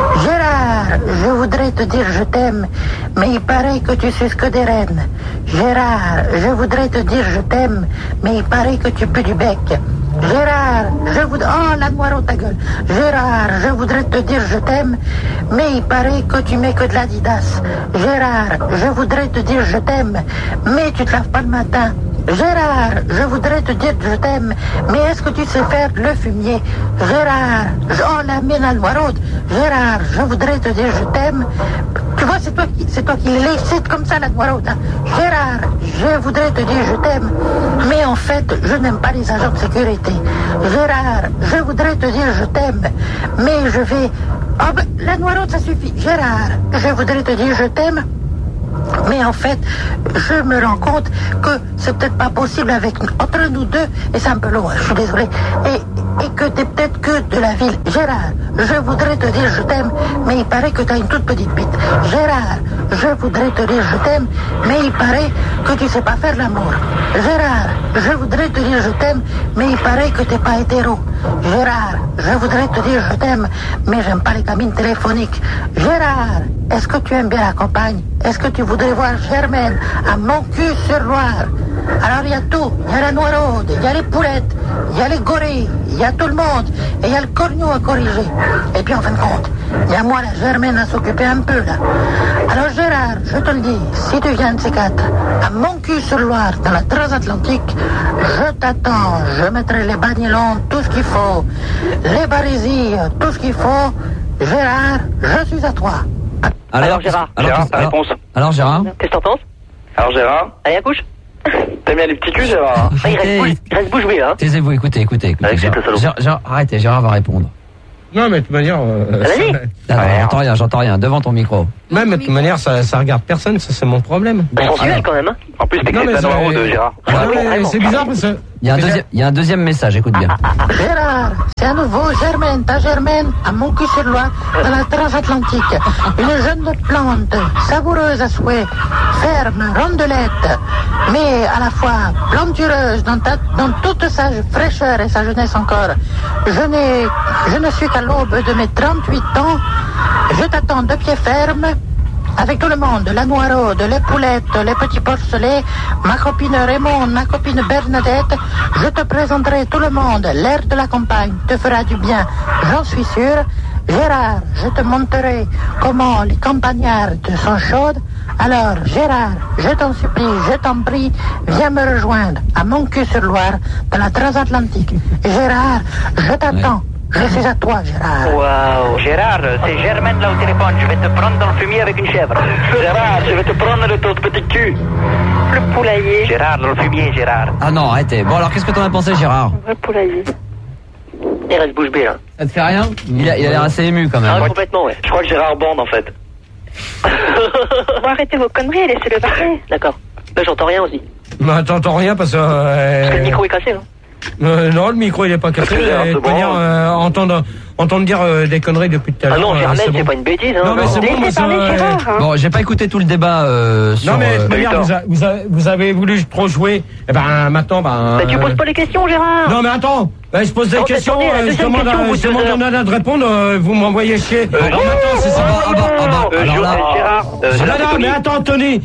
Speaker 8: Gérard, je voudrais te dire je t'aime, mais il paraît que tu suces que des rennes. Gérard, je voudrais te dire je t'aime, mais il paraît que tu pues du bec. Gérard, je voudrais... Oh, la noire ta gueule. Gérard, je voudrais te dire je t'aime, mais il paraît que tu mets que de l'Adidas. Gérard, je voudrais te dire je t'aime, mais tu te laves pas le matin. Gérard, je voudrais te dire je t'aime, mais est-ce que tu sais faire le fumier? Gérard, oh la mine à noireaude. Gérard, je voudrais te dire je t'aime. Tu vois, c'est toi qui l'excite comme ça la noireaude. Hein. Gérard, je voudrais te dire je t'aime, mais en fait, je n'aime pas les agents de sécurité. Gérard, je voudrais te dire je t'aime, mais je vais... Oh ben, la noireaude, ça suffit. Gérard, je voudrais te dire je t'aime, mais en fait, je me rends compte que c'est peut-être pas possible entre nous deux, et c'est un peu loin, je suis désolé, et que t'es peut-être que de la ville. Gérard, je voudrais te dire je t'aime, mais il paraît que t'as une toute petite bite. Gérard, je voudrais te dire je t'aime, mais il paraît que tu sais pas faire l'amour. Gérard, je voudrais te dire je t'aime, mais il paraît que t'es pas hétéro. Gérard, je voudrais te dire je t'aime, mais j'aime pas les cabines téléphoniques. Gérard, est-ce que tu aimes bien la campagne? Est-ce que tu voudrais voir Germaine à Montcuq-sur-Loire? Alors il y a tout, il y a la noireaude, il y a les poulettes, il y a les gorilles, il y a tout le monde, et il y a le corneau à corriger. Et puis en fin de compte, il y a moi, la Germaine, à s'occuper un peu là. Alors Gérard, je te le dis, si tu viens de ces quatre, à Montcuq-sur-Loire, dans la Transatlantique, je t'attends, je mettrai les bagnolons, tout ce qu'il faut, les barésies, tout ce qu'il faut. Gérard, je suis à toi.
Speaker 6: Alors Gérard.
Speaker 5: Gérard, ta réponse.
Speaker 3: Alors Gérard.
Speaker 6: Qu'est-ce que t'en penses?
Speaker 7: Alors Gérard.
Speaker 6: Allez, à couche.
Speaker 7: T'aimes bien les petits culs, Gérard?
Speaker 6: Il reste bouche bée, hein.
Speaker 3: Taisez-vous, écoutez.
Speaker 7: Avec
Speaker 3: Gérard, arrêtez, Gérard va répondre.
Speaker 2: Non, mais de toute manière...
Speaker 3: J'entends rien, devant ton micro.
Speaker 2: Même de toute manière, ça regarde personne, ça c'est mon problème.
Speaker 6: Sensuel quand même, hein.
Speaker 5: En plus, t'es Cristiano de Gérard.
Speaker 2: C'est bizarre parce que...
Speaker 3: Il y a un deuxième message, écoute bien.
Speaker 8: Gérard, c'est à nouveau Germaine, ta Germaine, à Montcuq-sur-Loire, dans la transatlantique. Une jeune plante, savoureuse à souhait, ferme, rondelette, mais à la fois plantureuse dans toute sa fraîcheur et sa jeunesse encore. Je ne suis qu'à l'aube de mes 38 ans. Je t'attends de pied ferme. Avec tout le monde, la noiraude, les poulettes, les petits porcelets, ma copine Raymond, ma copine Bernadette, je te présenterai tout le monde. L'air de la campagne te fera du bien, j'en suis sûre. Gérard, je te montrerai comment les campagnardes sont chaudes. Alors, Gérard, je t'en supplie, je t'en prie, viens me rejoindre à Montcuq-sur-Loire, dans la transatlantique. Gérard, je t'attends. Je suis à toi, Gérard.
Speaker 6: Waouh. Gérard, c'est Germaine là au téléphone. Je vais te prendre dans le fumier avec une chèvre.
Speaker 7: Gérard, je vais te prendre de ton petit cul.
Speaker 6: Le poulailler. Gérard, dans le fumier, Gérard.
Speaker 3: Ah non, arrêtez. Bon, alors qu'est-ce que t'en as pensé, Gérard?
Speaker 6: Le poulailler. Il reste bouche bée, là.
Speaker 3: Ça te fait rien? Il a l'air assez ému quand même.
Speaker 6: Ah, complètement, ouais.
Speaker 7: Je crois que Gérard bande en fait.
Speaker 4: Bon, arrêtez vos conneries et laissez-le parler.
Speaker 6: D'accord. Là, j'entends rien aussi.
Speaker 2: Mais t'entends rien parce que...
Speaker 6: Parce que le micro est cassé, non?
Speaker 2: Non, le micro il est pas cassé. Entendre dire des conneries depuis tout à l'heure.
Speaker 6: Ah non, Germaine, c'est pas une bêtise, hein.
Speaker 2: Non, mais c'est bon, moi,
Speaker 3: Bon, j'ai pas écouté tout le débat sur...
Speaker 2: Non, mais vous avez voulu trop jouer. Eh ben, maintenant,
Speaker 6: Mais tu poses pas les questions, Gérard.
Speaker 2: Non, mais attends. Je pose des questions, je demande à de répondre, vous m'envoyez chier. Maintenant, c'est ça.
Speaker 5: Gérard.
Speaker 2: Non, mais attends, Tony,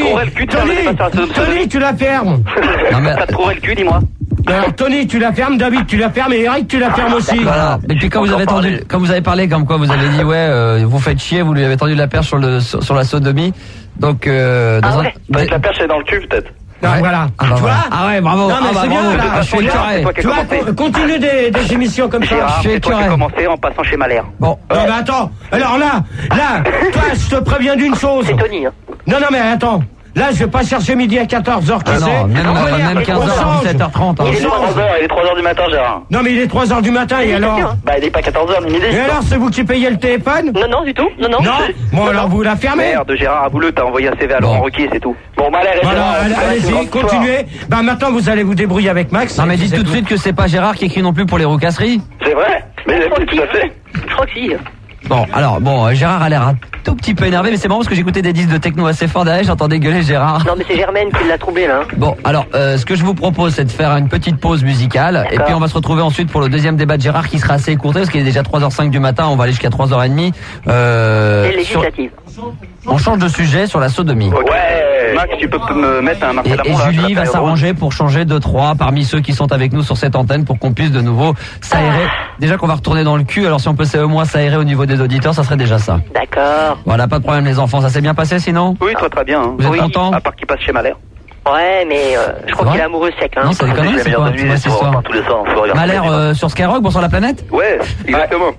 Speaker 2: tu la fermes.
Speaker 5: Ça te trouverait le cul, dis-moi.
Speaker 2: Alors, Tony, tu la fermes, David, tu la fermes, et Eric, tu la fermes aussi.
Speaker 3: Voilà. Et puis quand vous avez parlé comme quoi vous avez dit vous faites chier, vous lui avez tendu la perche sur la sodomie. Donc
Speaker 7: La perche est dans le cul peut-être.
Speaker 2: Ouais. Voilà.
Speaker 3: Tu vois? Ah ouais, bravo.
Speaker 2: Non, mais c'est bien,
Speaker 3: bravo.
Speaker 2: là.
Speaker 3: Je suis écœuré.
Speaker 2: Tu vois, continue des émissions comme ça.
Speaker 5: Gérard,
Speaker 3: Je suis
Speaker 5: c'est toi qui as
Speaker 3: écœuré.
Speaker 5: commencé en passant chez Malher.
Speaker 3: Bon.
Speaker 2: Non, mais attends. Alors là, toi, je te préviens d'une chose.
Speaker 6: C'est Tony, hein.
Speaker 2: Non, mais attends. Là, je vais pas chercher midi à 14h, qui
Speaker 3: Ah non, même 15h, 17h30.
Speaker 7: Il est 3h du matin, Gérard.
Speaker 2: Non, mais il est 3h du matin, et alors?
Speaker 7: Bah, il est pas 14h ni midi.
Speaker 2: Et alors, c'est vous qui payez le téléphone?
Speaker 6: Non, du tout. Non.
Speaker 2: Bon, alors vous la fermez.
Speaker 5: Merde, Gérard, avoue-le, t'as envoyé un CV à Laurent Ruquier, c'est tout.
Speaker 7: Bon, Malher et
Speaker 2: Voilà, allez-y, continuez. Bah, maintenant, vous allez vous débrouiller avec Max.
Speaker 3: Non mais dites tout de suite que c'est pas Gérard qui écrit non plus pour les roucasseries.
Speaker 7: C'est vrai? Mais tout à fait.
Speaker 6: Je crois que si.
Speaker 3: Bon, alors, Gérard a l'air un tout petit peu énervé, mais c'est marrant parce que j'écoutais des disques de techno assez fort derrière, j'entendais gueuler Gérard.
Speaker 6: Non, mais c'est Germaine qui l'a troublé, là.
Speaker 3: Bon, alors, ce que je vous propose, c'est de faire une petite pause musicale, et puis on va se retrouver ensuite pour le deuxième débat de Gérard qui sera assez écourté, parce qu'il est déjà 3h05 du matin, on va aller jusqu'à 3h30.
Speaker 6: Et législative.
Speaker 3: On change de sujet sur la sodomie.
Speaker 5: Ouais. Max, tu peux me mettre un Marcel
Speaker 3: Et Julie va s'arranger pour changer 2-3 parmi ceux qui sont avec nous sur cette antenne pour qu'on puisse de nouveau s'aérer. Déjà qu'on va retourner dans le cul, alors si on peut au moins s'aérer au niveau des auditeurs, ça serait déjà ça.
Speaker 6: D'accord.
Speaker 3: Voilà, pas de problème les enfants, ça s'est bien passé sinon?
Speaker 5: Oui, très bien. Hein.
Speaker 3: Vous êtes contents?
Speaker 5: À part qu'il passe chez Malher.
Speaker 6: Ouais, mais je crois qu'il est amoureux sec, hein.
Speaker 3: Non, c'est des conneries, c'est quoi? C'est quoi cette histoire?
Speaker 7: Tous les soirs, on se regarde.
Speaker 3: Malher sur Skyrock, bon sur la planète?
Speaker 5: Ouais, exactement.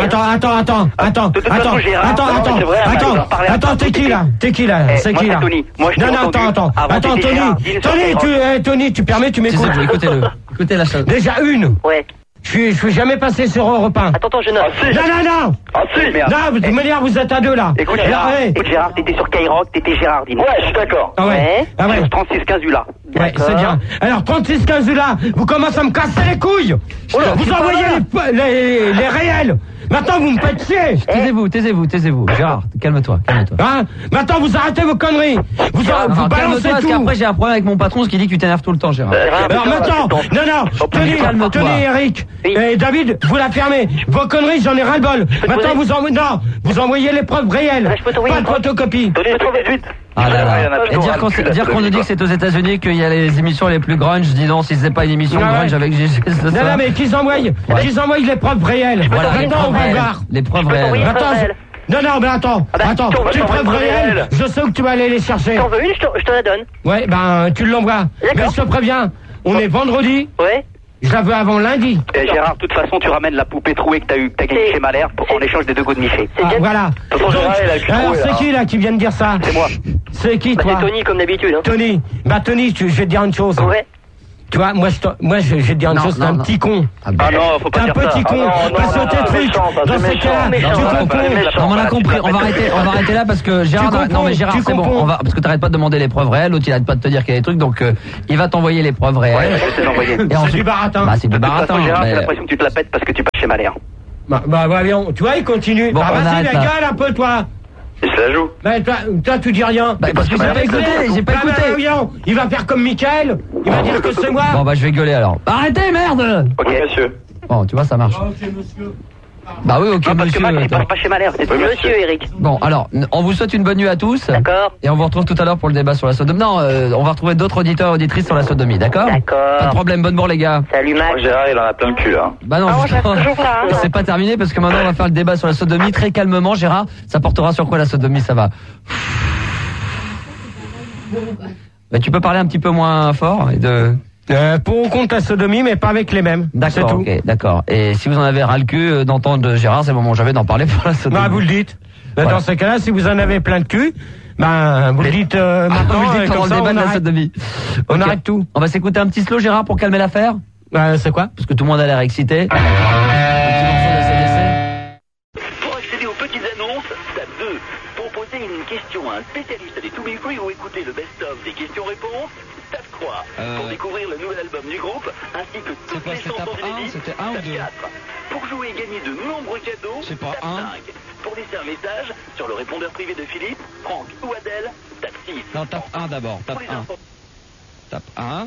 Speaker 2: Attends, t'es qui là? C'est qui là?
Speaker 5: Tony. Moi, je
Speaker 2: Non, attends. Attends, Tony, tu permets, tu m'écoutes.
Speaker 3: Écoutez-le. Écoutez la chose.
Speaker 2: Déjà une.
Speaker 6: Ouais.
Speaker 2: Je suis jamais passé sur Europe 1.
Speaker 6: Attends, je note.
Speaker 2: Non.
Speaker 5: Ah si, merde.
Speaker 2: Non, de toute manière, vous êtes à deux là.
Speaker 5: Écoute, Gérard, t'étais sur Skyrock, t'étais Gérard, dis-moi.
Speaker 7: Ouais, je suis d'accord.
Speaker 2: Ah ouais.
Speaker 5: 36-15 là.
Speaker 2: Ouais, c'est bien. Alors, 36-15 là, vous commencez à me casser les couilles. Vous envoyez les réels. Maintenant, vous me faites chier.
Speaker 3: Taisez-vous. Gérard, calme-toi.
Speaker 2: Hein? Maintenant, vous arrêtez vos conneries. Vous balancez tout.
Speaker 3: Parce qu'après, j'ai un problème avec mon patron, ce qui dit que tu t'énerves tout le temps, Gérard.
Speaker 2: Alors maintenant, non, Tony, Eric et David, vous la fermez. Vos conneries, j'en ai ras-le-bol. Maintenant, vous envoyez les preuves réelles. Pas de photocopie.
Speaker 3: Ah là là. Et dire qu'on nous dit que c'est aux États-Unis qu'il y a les émissions les plus grunge, dis donc si c'est pas une émission grunge avec GG.
Speaker 2: Non, mais qu'ils envoient les preuves réelles.
Speaker 3: Voilà,
Speaker 2: maintenant, on va voir.
Speaker 3: Les preuves réelles.
Speaker 2: Non, mais attends. Tu preuves réelles, je sais où tu vas aller les chercher.
Speaker 6: T'en veux une, je te la donne.
Speaker 2: Ouais, tu l'envoies. Mais je te préviens, on est vendredi.
Speaker 6: Ouais.
Speaker 2: Je la veux avant lundi.
Speaker 5: Et Gérard, de toute façon, tu ramènes la poupée trouée que t'as gagnée chez Malher en échange des 2 go de Miché.
Speaker 2: Voilà. Alors, c'est qui là qui vient de dire ça?
Speaker 5: C'est moi.
Speaker 2: C'est qui toi?
Speaker 6: C'est Tony comme d'habitude. Hein.
Speaker 2: Tony, je vais te dire une chose.
Speaker 6: Ouais.
Speaker 2: Tu vois, moi, je vais te dire une chose, t'es un petit con.
Speaker 5: Ah non, faut pas dire ça.
Speaker 2: T'es un petit con. Parce que tes trucs, dans ces cas-là, tu comprends.
Speaker 3: On a compris. On va arrêter là parce que Gérard, non mais Gérard, c'est bon. Parce que t'arrêtes pas de demander les preuves réelles. L'autre, il arrête pas de te dire qu'il y a des trucs. Donc, il va t'envoyer les preuves réelles.
Speaker 5: Ouais, je vais t'envoyer.
Speaker 2: C'est du baratin.
Speaker 3: Bah, c'est du baratin.
Speaker 5: Gérard, j'ai l'impression que tu te la pètes parce que tu passes chez Malher.
Speaker 2: Bah, tu vois, il continue.
Speaker 3: Bon,
Speaker 2: vas-y, la gueule un peu, toi.
Speaker 5: Et je la joue.
Speaker 2: Mais toi, tu dis rien.
Speaker 3: Bah, parce que j'ai pas écouté.
Speaker 2: Il va faire comme Mickaël. Il va dire que c'est moi.
Speaker 3: Bon, bah, je vais gueuler alors. Arrêtez, merde.
Speaker 5: Ok, monsieur.
Speaker 3: Bon, tu vois, ça marche.
Speaker 2: Ok, monsieur.
Speaker 3: Bah oui, ok,
Speaker 5: Non, parce
Speaker 3: monsieur.
Speaker 5: que Max, il parle pas chez Malher, c'est monsieur Eric.
Speaker 3: Bon, alors, on vous souhaite une bonne nuit à tous.
Speaker 6: D'accord.
Speaker 3: Et on vous retrouve tout à l'heure pour le débat sur la sodomie. Non, on va retrouver d'autres auditeurs et auditrices sur la sodomie, d'accord?
Speaker 6: D'accord.
Speaker 3: Pas de problème, bonne bourre, les gars.
Speaker 6: Salut Max.
Speaker 5: Moi, Gérard, il en a plein le cul, là.
Speaker 3: Bah non,
Speaker 4: Ah, moi, je reste toujours là, hein.
Speaker 3: c'est pas terminé parce que maintenant on va faire le débat sur la sodomie très calmement. Gérard, ça portera sur quoi la sodomie? Ça va. Bah, tu peux parler un petit peu moins fort et de.
Speaker 2: Pour ou contre la sodomie, mais pas avec les mêmes.
Speaker 3: D'accord,
Speaker 2: c'est tout.
Speaker 3: ok, d'accord. Et si vous en avez ras le cul d'entendre Gérard, c'est le moment j'avais d'en parler pour la sodomie.
Speaker 2: Bah, vous le dites.
Speaker 3: Voilà.
Speaker 2: Dans ce cas-là, si vous en avez plein de cul, vous le dites maintenant,
Speaker 3: vous le dites pendant
Speaker 2: comme
Speaker 3: le
Speaker 2: ça,
Speaker 3: débat
Speaker 2: on
Speaker 3: de la
Speaker 2: arrête.
Speaker 3: sodomie.
Speaker 2: On
Speaker 3: Ok.
Speaker 2: arrête tout.
Speaker 3: On va s'écouter un petit slow, Gérard, pour calmer l'affaire.
Speaker 2: C'est quoi?
Speaker 3: Parce que tout le monde a l'air excité. Un petit morceau de CDC.
Speaker 6: Pour accéder aux petites annonces, tape 2. Pour poser une question à un spécialiste des To Be Free ou écouter le best-of des questions-réponses, tape 3. Pour découvrir le nouvel album du groupe, ainsi que toutes les chansons inédites,
Speaker 3: C'était un ou
Speaker 6: tape
Speaker 3: deux?
Speaker 6: 4. Pour jouer et gagner de nombreux cadeaux,
Speaker 3: C'est pas
Speaker 6: tape
Speaker 3: un.
Speaker 6: 5. Pour laisser un message sur le répondeur privé de Philippe, Franck ou Adèle, tape 6.
Speaker 3: Non, tape 1 d'abord, tape
Speaker 6: Pour les
Speaker 3: 1.
Speaker 6: infos,
Speaker 3: Tape 1.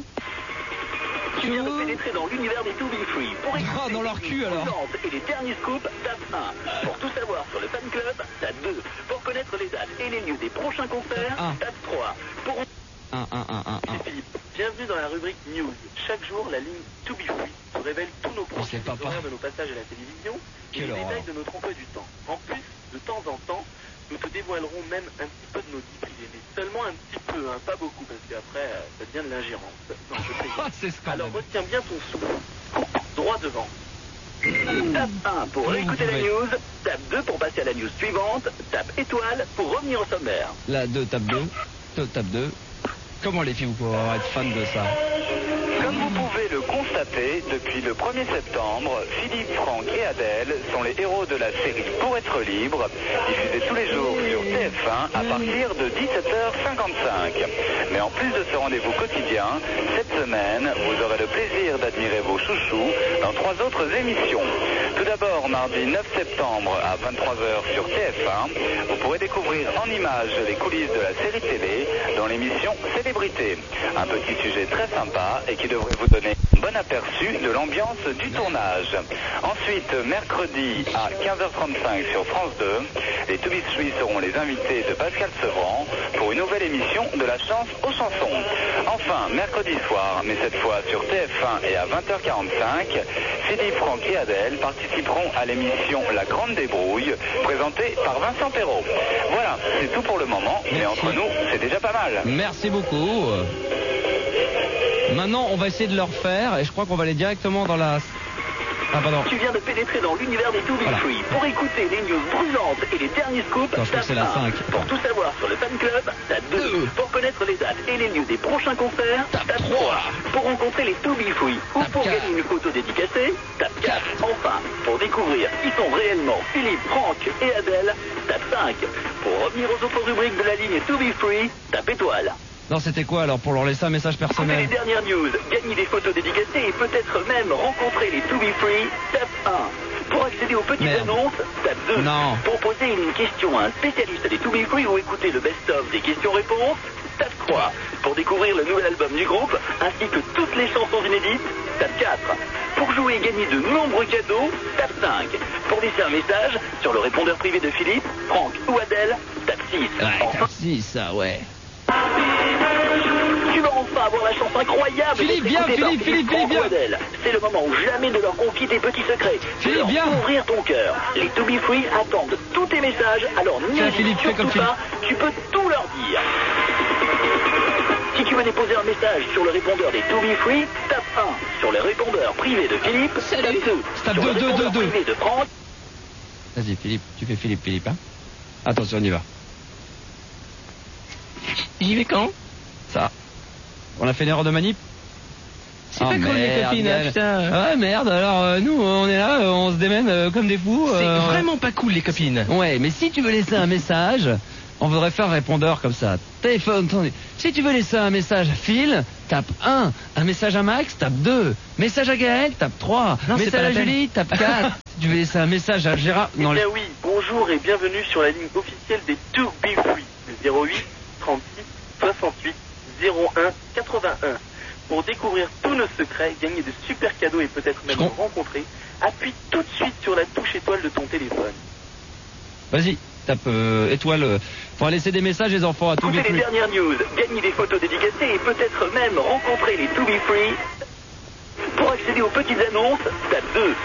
Speaker 6: tu viens de pénétrer dans l'univers des To Be Free. Pour écouter
Speaker 3: dans leur cul, alors.
Speaker 6: et les derniers scoops, tape 1. Pour tout savoir sur le fan club, tape 2. Pour connaître les dates et les lieux des prochains concerts, tape 3. Pour
Speaker 3: 1.
Speaker 6: Philippe, bienvenue dans la rubrique News. Chaque jour, la ligne To Be Free vous révèle tous nos projets,
Speaker 3: c'est pas
Speaker 6: les horaires de nos passages à la télévision et
Speaker 3: Quelle
Speaker 6: les
Speaker 3: horreur.
Speaker 6: détails de notre emploi du temps. En plus, de temps en temps, nous te dévoilerons même un petit peu de nos vies privées, mais seulement un petit peu, hein, pas beaucoup, parce qu'après, ça devient de l'ingérence. Non, je plaisante.
Speaker 3: C'est scandaleux.
Speaker 6: Alors retiens bien ton souffle. Droit devant. Tape 1 pour réécouter la news, tape 2 pour passer à la news suivante, tape étoile pour revenir au sommaire.
Speaker 3: La 2, tape 2. Tape 2. Comment les filles vous pouvez être fans de ça?
Speaker 5: Comme vous pouvez le constater, depuis le 1er septembre, Philippe, Franck et Adèle sont les héros de la série Pour être libre, diffusée tous les jours sur TF1 à partir de 17h55. Mais en plus de ce rendez-vous quotidien, cette semaine, vous aurez le plaisir d'admirer vos chouchous dans 3 autres émissions. Tout d'abord, mardi 9 septembre à 23h sur TF1, vous pourrez découvrir en images les coulisses de la série télé dans l'émission Célébrité. Un petit sujet très sympa et qui devrait vous donner un bon aperçu de l'ambiance du tournage. Ensuite, mercredi à 15h35 sur France 2, les To Be Free seront les invités de Pascal Sevran pour une nouvelle émission de la chance aux chansons. Enfin, mercredi soir, mais cette fois sur TF1 et à 20h45, Philippe, Franck et Adèle participeront à l'émission La Grande Débrouille, présentée par Vincent Perrault. Voilà, c'est tout pour le moment, mais entre nous, c'est déjà pas mal.
Speaker 3: Merci beaucoup. Maintenant, on va essayer de le refaire et je crois qu'on va aller directement dans la... Ah, pardon.
Speaker 6: Tu viens de pénétrer dans l'univers des To Be
Speaker 3: Voilà.
Speaker 6: Free. Pour écouter les news brûlantes et les derniers scoops,
Speaker 3: Non, je crois que c'est la 5.
Speaker 6: Pour tout savoir sur le fan club, tape 2. Pour connaître les dates et les lieux des prochains concerts, tape 3. Pour rencontrer les To Be Free ou
Speaker 3: Tape
Speaker 6: pour
Speaker 3: 4.
Speaker 6: gagner une photo dédicacée, tape 4. Enfin, pour découvrir qui sont réellement Philippe, Franck et Adèle, tape 5. Pour revenir aux autres rubriques de la ligne To Be Free, tape étoile.
Speaker 3: Non, c'était quoi alors pour leur laisser un message
Speaker 6: Écoutez
Speaker 3: personnel?
Speaker 6: les dernières news, gagner des photos dédicacées et peut-être même rencontrer les To Be Free, tape 1. Pour accéder aux petites
Speaker 3: Merde.
Speaker 6: annonces, tape 2.
Speaker 3: Non.
Speaker 6: Pour poser une question à un spécialiste des To Be Free ou écouter le best-of des questions-réponses, tape 3. Pour découvrir le nouvel album du groupe, ainsi que toutes les chansons inédites, tape 4. Pour jouer et gagner de nombreux cadeaux, tape 5. Pour laisser un message sur le répondeur privé de Philippe, Franck ou Adèle, tape 6. Enfin,
Speaker 3: tape 6, ça, ouais.
Speaker 6: tu vas enfin avoir la chance incroyable
Speaker 3: Philippe,
Speaker 6: d'être
Speaker 3: viens,
Speaker 6: écouté par
Speaker 3: Philippe,
Speaker 6: Franck
Speaker 3: viens.
Speaker 6: ou Adèle. C'est le moment ou jamais de leur confier tes petits secrets.
Speaker 3: Philippe,
Speaker 6: de leur
Speaker 3: viens.
Speaker 6: ouvrir ton cœur. Les To Be Free attendent tous tes messages, alors n'hésite
Speaker 3: Philippe, fais comme
Speaker 6: surtout pas, tu peux tout leur dire. Si tu veux déposer un message sur le répondeur des To Be Free, tape 1. Sur le répondeur privé de Philippe, tape 2.
Speaker 3: Tape
Speaker 6: Sur le
Speaker 3: 2,
Speaker 6: répondeur
Speaker 3: 2, 2.
Speaker 6: privé de Franck,
Speaker 3: Vas-y, Philippe, tu fais Philippe, hein. Attention, on y va.
Speaker 9: J'y vais quand?
Speaker 3: Ça. On a fait une erreur de manip?
Speaker 9: C'est pas cool les copines, putain.
Speaker 3: Ouais, merde, alors nous, on est là, on se démène comme des fous.
Speaker 9: C'est vraiment pas cool les copines.
Speaker 3: Ouais, mais si tu veux laisser un message, on voudrait faire répondeur comme ça. Téléphone, si tu veux laisser un message à Phil, tape 1. Un message à Max, tape 2. Message à Gaël, tape 3.
Speaker 9: Non,
Speaker 3: message à Julie, tape 4. Si tu veux laisser un message à Gérard...
Speaker 6: Eh bien oui, bonjour et bienvenue sur la ligne officielle des To Be Free. 08 36 68 01 81. Pour découvrir tous nos secrets, gagner de super cadeaux et peut-être même nous rencontrer, appuie tout de suite sur la touche étoile de ton téléphone.
Speaker 3: Vas-y, tape étoile. Pour laisser des messages les enfants à To Be
Speaker 6: Écoutez
Speaker 3: Free.
Speaker 6: les dernières news, gagner des photos dédicacées et peut-être même rencontrer les To Be Free. Pour accéder aux petites annonces, tape 2.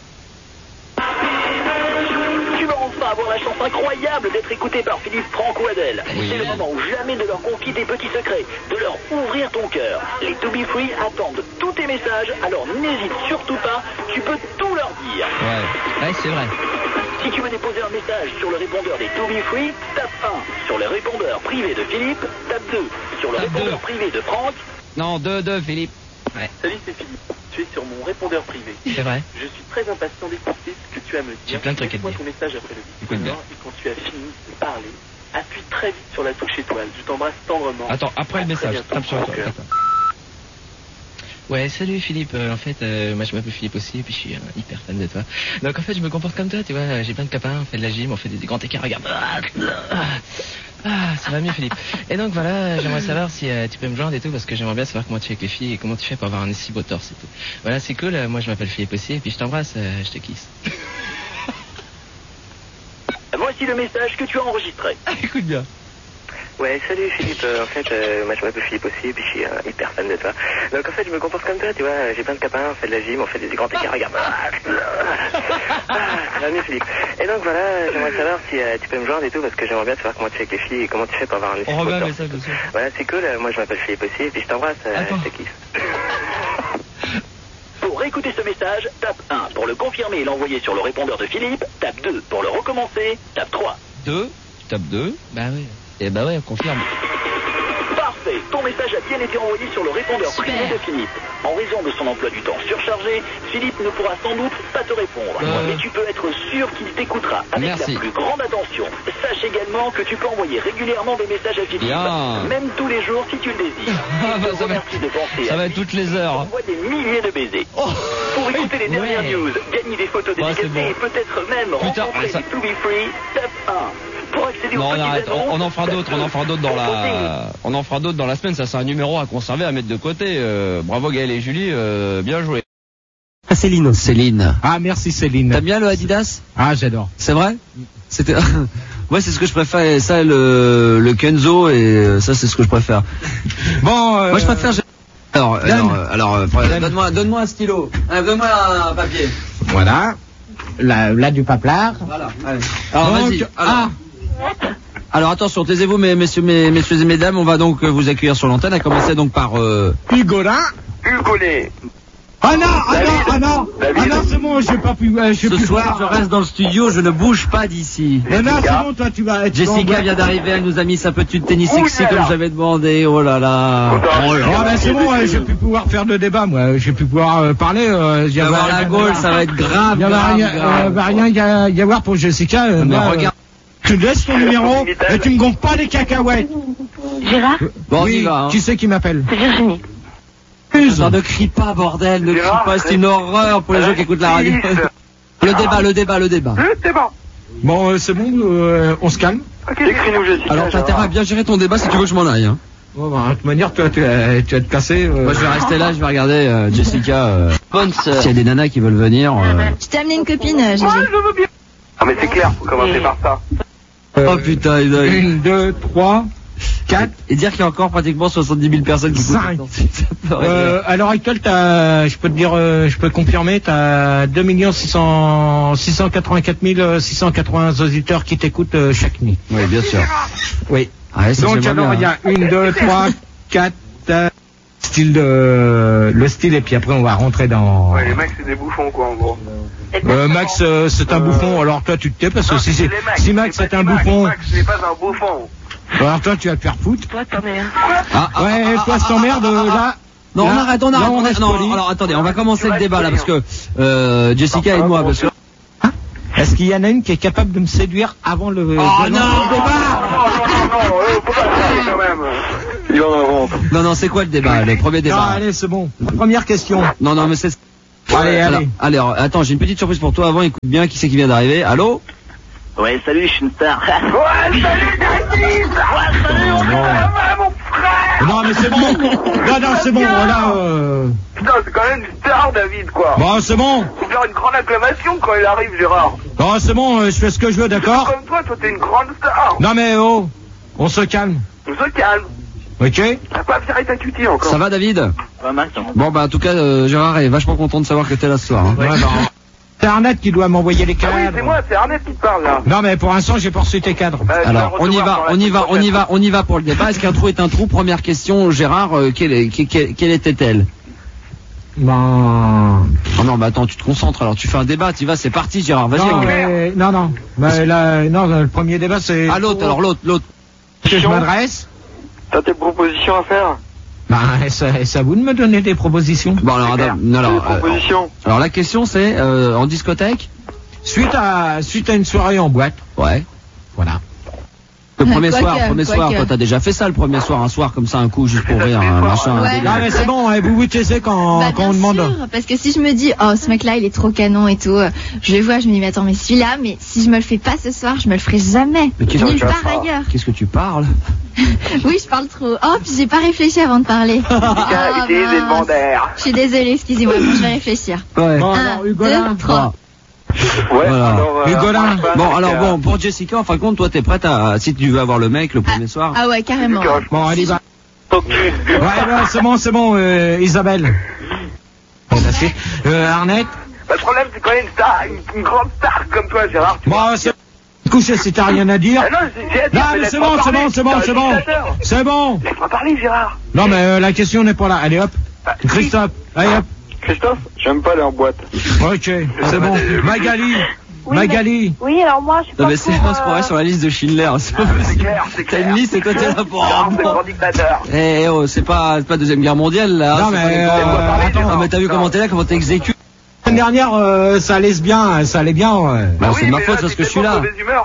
Speaker 6: Tu vas enfin avoir la chance incroyable d'être écouté par Philippe, Franck ou Adèle.
Speaker 3: Oui.
Speaker 6: C'est le moment ou jamais de leur confier tes petits secrets, de leur ouvrir ton cœur. Les To Be Free attendent tous tes messages, alors n'hésite surtout pas, tu peux tout leur dire.
Speaker 3: Ouais, c'est vrai.
Speaker 6: Si tu veux déposer un message sur le répondeur des To Be Free, tape 1. Sur le répondeur privé de Philippe, tape 2. Sur le répondeur privé de Franck...
Speaker 3: Non, 2, Philippe. Ouais.
Speaker 6: Salut, c'est Philippe. Tu es sur mon répondeur privé.
Speaker 3: C'est vrai.
Speaker 6: Je suis très impatient d'écouter ce que tu as à me dire.
Speaker 3: J'ai plein de trucs à te
Speaker 6: Laisse-moi
Speaker 3: dire.
Speaker 6: ton message après le
Speaker 3: Écoute bien.
Speaker 6: et quand tu as fini de parler, appuie très vite sur la touche étoile. Je t'embrasse tendrement.
Speaker 3: Attends, après le message.
Speaker 6: bientôt,
Speaker 3: Tape sur
Speaker 6: mon
Speaker 3: la
Speaker 6: cœur.
Speaker 9: Ouais, salut Philippe. En fait, moi je m'appelle Philippe aussi, et puis je suis hyper fan de toi. Donc en fait, je me comporte comme toi, tu vois. J'ai plein de copains, on fait de la gym, on fait des grands écarts. Regarde. Ça va mieux Philippe. Et donc voilà, j'aimerais savoir si tu peux me joindre et tout, parce que j'aimerais bien savoir comment tu fais avec les filles et comment tu fais pour avoir un si beau torse et tout. Voilà, c'est cool. Moi je m'appelle Philippe aussi, et puis je t'embrasse, je te kisse.
Speaker 6: Voici le message que tu as enregistré.
Speaker 3: Écoute bien.
Speaker 10: Ouais, salut Philippe. En fait, moi je m'appelle Philippe aussi, et puis je suis hyper fan de toi. Donc en fait, je me comporte comme toi, tu vois. J'ai plein de copains, on fait de la gym, on fait des grands écarts. Regarde. Ça va mieux Philippe. Et donc voilà, j'aimerais savoir si tu peux me joindre et tout, parce que j'aimerais bien savoir comment tu fais avec les filles et comment tu fais pour avoir un
Speaker 3: On remet un message dessus.
Speaker 10: Voilà, c'est cool. Moi je m'appelle Philippe aussi, et puis je t'embrasse, je te kiffe.
Speaker 6: Pour réécouter ce message, tape 1. Pour le confirmer et l'envoyer sur le répondeur de Philippe, tape 2. Pour le recommencer, tape 3.
Speaker 3: 2, tu tapes 2.
Speaker 9: Bah oui.
Speaker 3: Et bah ouais, on confirme.
Speaker 6: Parfait. Ton message a bien été envoyé sur le répondeur privé de Philippe. En raison de son emploi du temps surchargé, Philippe ne pourra sans doute pas te répondre. Mais tu peux être sûr qu'il t'écoutera avec
Speaker 3: Merci.
Speaker 6: la plus grande attention. Sache également que tu peux envoyer régulièrement des messages à Philippe.
Speaker 3: Bien.
Speaker 6: Même tous les jours si tu le désires.
Speaker 3: Ah bah,
Speaker 6: Je te remercie de penser
Speaker 3: ça
Speaker 6: à
Speaker 3: va
Speaker 6: lui.
Speaker 3: être toutes les heures.
Speaker 6: Envoie des milliers de baisers. Pour écouter les dernières news, gagner des photos dédicacées et peut-être même rencontrer
Speaker 3: ça-
Speaker 6: les To Be Free, tape 1. Pour accéder
Speaker 3: Non,
Speaker 6: aux
Speaker 3: on
Speaker 6: petites
Speaker 3: arrête.
Speaker 6: annonces,
Speaker 3: On en fera d'autres. On en fera d'autres dans la semaine. Ça, c'est un numéro à conserver, à mettre de côté. Bravo Gaël et Julie, bien joué. Céline.
Speaker 2: Ah, merci Céline.
Speaker 3: T'aimes bien le Adidas?
Speaker 2: Ah, j'adore.
Speaker 3: C'est vrai? C'était. Ouais, c'est ce que je préfère. Et ça, le Kenzo, et ça, c'est ce que je préfère.
Speaker 2: Bon,
Speaker 3: moi, je préfère. Alors, donne-moi un stylo. Donne-moi un papier.
Speaker 2: Voilà. Là du paplard.
Speaker 3: Voilà. Allez. Alors,
Speaker 2: Donc,
Speaker 3: vas-y. Alors, attention, taisez-vous, messieurs et mesdames, on va donc vous accueillir sur l'antenne, à commencer donc par
Speaker 2: Hugolin.
Speaker 10: Hugolet.
Speaker 2: Ah non, c'est bon, j'ai pas pu.
Speaker 3: Ce soir, je reste dans le studio, je ne bouge pas d'ici.
Speaker 2: Non, c'est bon, toi, tu vas être.
Speaker 3: Jessica vient d'arriver, elle nous a mis sa petite tennis sexy comme j'avais demandé. Oh là là.
Speaker 2: Ah ben c'est bon, j'ai pu pouvoir faire de débat, moi. J'ai pu pouvoir parler.
Speaker 3: Il va avoir la Gaule, ça va être grave.
Speaker 2: Il va rien y avoir pour Jessica.
Speaker 3: Mais regarde.
Speaker 2: Tu laisses ton numéro et tu me gonfles pas les cacahuètes.
Speaker 4: Gérard?
Speaker 3: Bon,
Speaker 2: oui,
Speaker 3: on y va.
Speaker 2: Qui c'est qui m'appelle?
Speaker 4: C'est Virginie.
Speaker 3: Ne crie pas, bordel, ne crie pas, c'est une horreur pour les gens qui écoutent la radio. Le débat.
Speaker 2: Bon, c'est bon, on se calme.
Speaker 10: Ok, écris-nous Jessica.
Speaker 3: Alors, t'as intérêt à bien gérer ton débat si tu veux que je m'en aille. Hein.
Speaker 2: Bon, bah, de toute manière, tu vas te casser.
Speaker 3: Moi, je vais rester là, je vais regarder Jessica. Bonne sœur. S'il y a des nanas qui veulent venir.
Speaker 1: Je t'ai amené une copine, Gégé.
Speaker 10: Ah mais c'est clair, faut commencer par ça.
Speaker 3: Oh putain,
Speaker 2: 1, 2, 3, 4.
Speaker 3: Et dire qu'il y a encore pratiquement 70 000 personnes qui
Speaker 2: 5.
Speaker 3: écoutent.
Speaker 2: À l'heure actuelle, je peux te dire, je peux confirmer, t'as 2 684 680 auditeurs qui t'écoutent chaque nuit.
Speaker 3: Oui, bien sûr.
Speaker 2: Oui.
Speaker 3: Ah, ça,
Speaker 2: donc alors, il y a 1, 2, 3, 4, le style, et puis après on va rentrer dans...
Speaker 10: Ouais, les mecs c'est des bouffons quoi en gros.
Speaker 2: Max, c'est un bouffon, alors toi tu te tais, parce que si Max c'est un bouffon...
Speaker 10: Max n'est pas un bouffon.
Speaker 2: Alors toi tu vas te faire foutre.
Speaker 4: Toi, t'emmerdes.
Speaker 2: Ouais, toi je t'emmerde, là...
Speaker 3: Non, on arrête. Non, alors attendez, on va commencer le débat là parce que Jessica et moi, parce que.
Speaker 2: Est-ce qu'il y en a une qui est capable de me séduire avant le...
Speaker 3: Oh non,
Speaker 7: quand même. Il en invente.
Speaker 3: Non, c'est quoi le débat, le premier débat?
Speaker 2: Non, allez, c'est bon. Première question.
Speaker 3: Non, mais c'est... Allez. Alors, attends, j'ai une petite surprise pour toi avant, écoute bien qui c'est qui vient d'arriver. Allô?
Speaker 10: Ouais, salut, je suis une star.
Speaker 7: Ouais, salut, David. Ouais, salut, on est mon frère.
Speaker 2: Non, mais c'est bon. Non, c'est bon, voilà.
Speaker 7: Putain, c'est quand même une star, David, quoi.
Speaker 2: Bon, c'est bon.
Speaker 7: Faut faire une grande acclamation quand il arrive, Gérard.
Speaker 2: Bon, c'est bon, je fais ce que je veux, d'accord?
Speaker 7: Comme toi t'es une grande star.
Speaker 2: Non, mais on se calme.
Speaker 7: On se calme.
Speaker 2: Ok?
Speaker 7: T'as pas viré ta cutie encore.
Speaker 3: Ça va, David?
Speaker 10: Pas mal, ça.
Speaker 3: Bon, bah, en tout cas, Gérard est vachement content de savoir que t'es là ce soir. Hein.
Speaker 2: Ouais, c'est Arnett qui doit m'envoyer les cadres.
Speaker 7: Ah oui, c'est moi, c'est Arnett qui te parle, là.
Speaker 2: Non, mais pour l'instant, j'ai pas reçu tes cadres.
Speaker 3: Alors, on y va pour le débat. Est-ce qu'un trou est un trou? Première question, Gérard, quelle était-elle?
Speaker 2: Ben...
Speaker 3: Oh non, mais attends, tu te concentres, alors tu fais un débat, tu vas, c'est parti, Gérard, vas-y.
Speaker 2: Non. Mais là, non, le premier débat, c'est...
Speaker 3: Ah, l'autre.
Speaker 2: Que je m'adresse.
Speaker 7: T'as tes propositions à faire?
Speaker 2: Bah, c'est à vous de me donner des propositions.
Speaker 3: Bon, alors, alors la question c'est, en discothèque?
Speaker 2: Suite à une soirée en boîte.
Speaker 3: Ouais.
Speaker 2: Voilà.
Speaker 3: Le premier soir, toi t'as déjà fait ça le premier soir, un soir comme ça, un coup juste pour rire, un machin.
Speaker 1: Ouais.
Speaker 2: Non mais c'est bon, vous taisez quand on demande.
Speaker 1: Sûr, parce que si je me dis, oh ce mec là il est trop canon et tout, je le vois, je me dis mais attends mais celui-là, mais si je me le fais pas ce soir, je me le ferai jamais. Nulle part ailleurs.
Speaker 3: Qu'est-ce que tu parles?
Speaker 1: Oui, je parle trop. Oh, puis j'ai pas réfléchi avant de parler. Je suis désolée, excusez-moi, bon, je vais réfléchir.
Speaker 3: Ouais.
Speaker 2: Bon,
Speaker 1: 1, 2, 3.
Speaker 7: Ouais,
Speaker 3: voilà.
Speaker 7: alors...
Speaker 2: Hugolin.
Speaker 3: Bon, pour Jessica, en fin de compte, toi t'es prête à, si tu veux avoir le mec le premier soir?
Speaker 1: Ah ouais, carrément.
Speaker 2: Bon, allez, va. Ouais, c'est bon, Isabelle. Arnett.
Speaker 7: Le problème, c'est quand même une star, une grande star comme toi, Gérard.
Speaker 2: Bon, c'est... Couché, si t'as rien à dire.
Speaker 7: Non, mais
Speaker 2: c'est bon. C'est bon.
Speaker 7: Laisse-moi parler, Gérard.
Speaker 2: Non, mais la question n'est pas là. Allez, hop. Christophe, allez, hop.
Speaker 7: Christophe, j'aime pas leur boîte.
Speaker 2: Ok, c'est bon. Magali.
Speaker 4: Oui, alors moi, je suis pas
Speaker 3: Non, mais c'est pas ce qu'on reste sur la liste de Schindler. C'est pas possible. T'as une liste et toi t'es là pour...
Speaker 7: C'est le grand dictateur.
Speaker 3: C'est pas Deuxième Guerre mondiale, là.
Speaker 2: Non, mais
Speaker 3: attends, mais t'as vu comment t'es là, comment t'exécutes?
Speaker 2: L'année dernière, ça allait bien,
Speaker 3: Bah, c'est de ma faute parce que je suis là.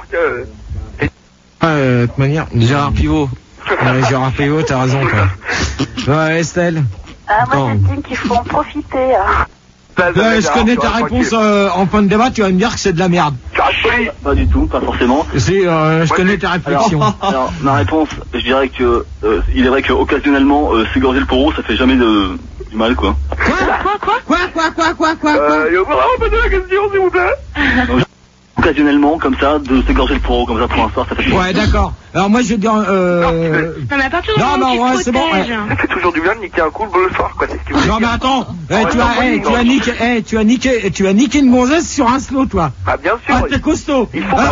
Speaker 2: De toute manière,
Speaker 3: Gérard Pivot.
Speaker 2: Gérard Pivot, t'as raison, quoi. Ouais, Estelle.
Speaker 4: Moi, j'estime qu'il faut en profiter.
Speaker 2: Je connais ta réponse en fin de débat, tu vas me dire que c'est de la merde.
Speaker 10: Pas du tout, pas forcément.
Speaker 2: Si, je connais ta réflexion.
Speaker 10: Alors, ma réponse, je dirais que il est vrai qu'occasionnellement, s'égorger le poro, ça fait jamais du mal, quoi.
Speaker 2: Quoi
Speaker 7: Il faut vraiment poser la question, s'il vous plaît.
Speaker 10: Occasionnellement, comme ça, de s'égorger le poro, comme ça, pour un soir, ça fait
Speaker 2: Ouais, d'accord. Alors moi, je vais dire...
Speaker 4: Non, mais à partir du moment où tu te protèges...
Speaker 7: Ça fait toujours du bien de niquer un coup le soir, quoi, c'est ce que tu veux dire.
Speaker 2: Non, mais attends, tu as niqué une gonzesse sur un slow, toi.
Speaker 7: Ah, bien sûr.
Speaker 2: Ah, t'es costaud.
Speaker 7: Il faut,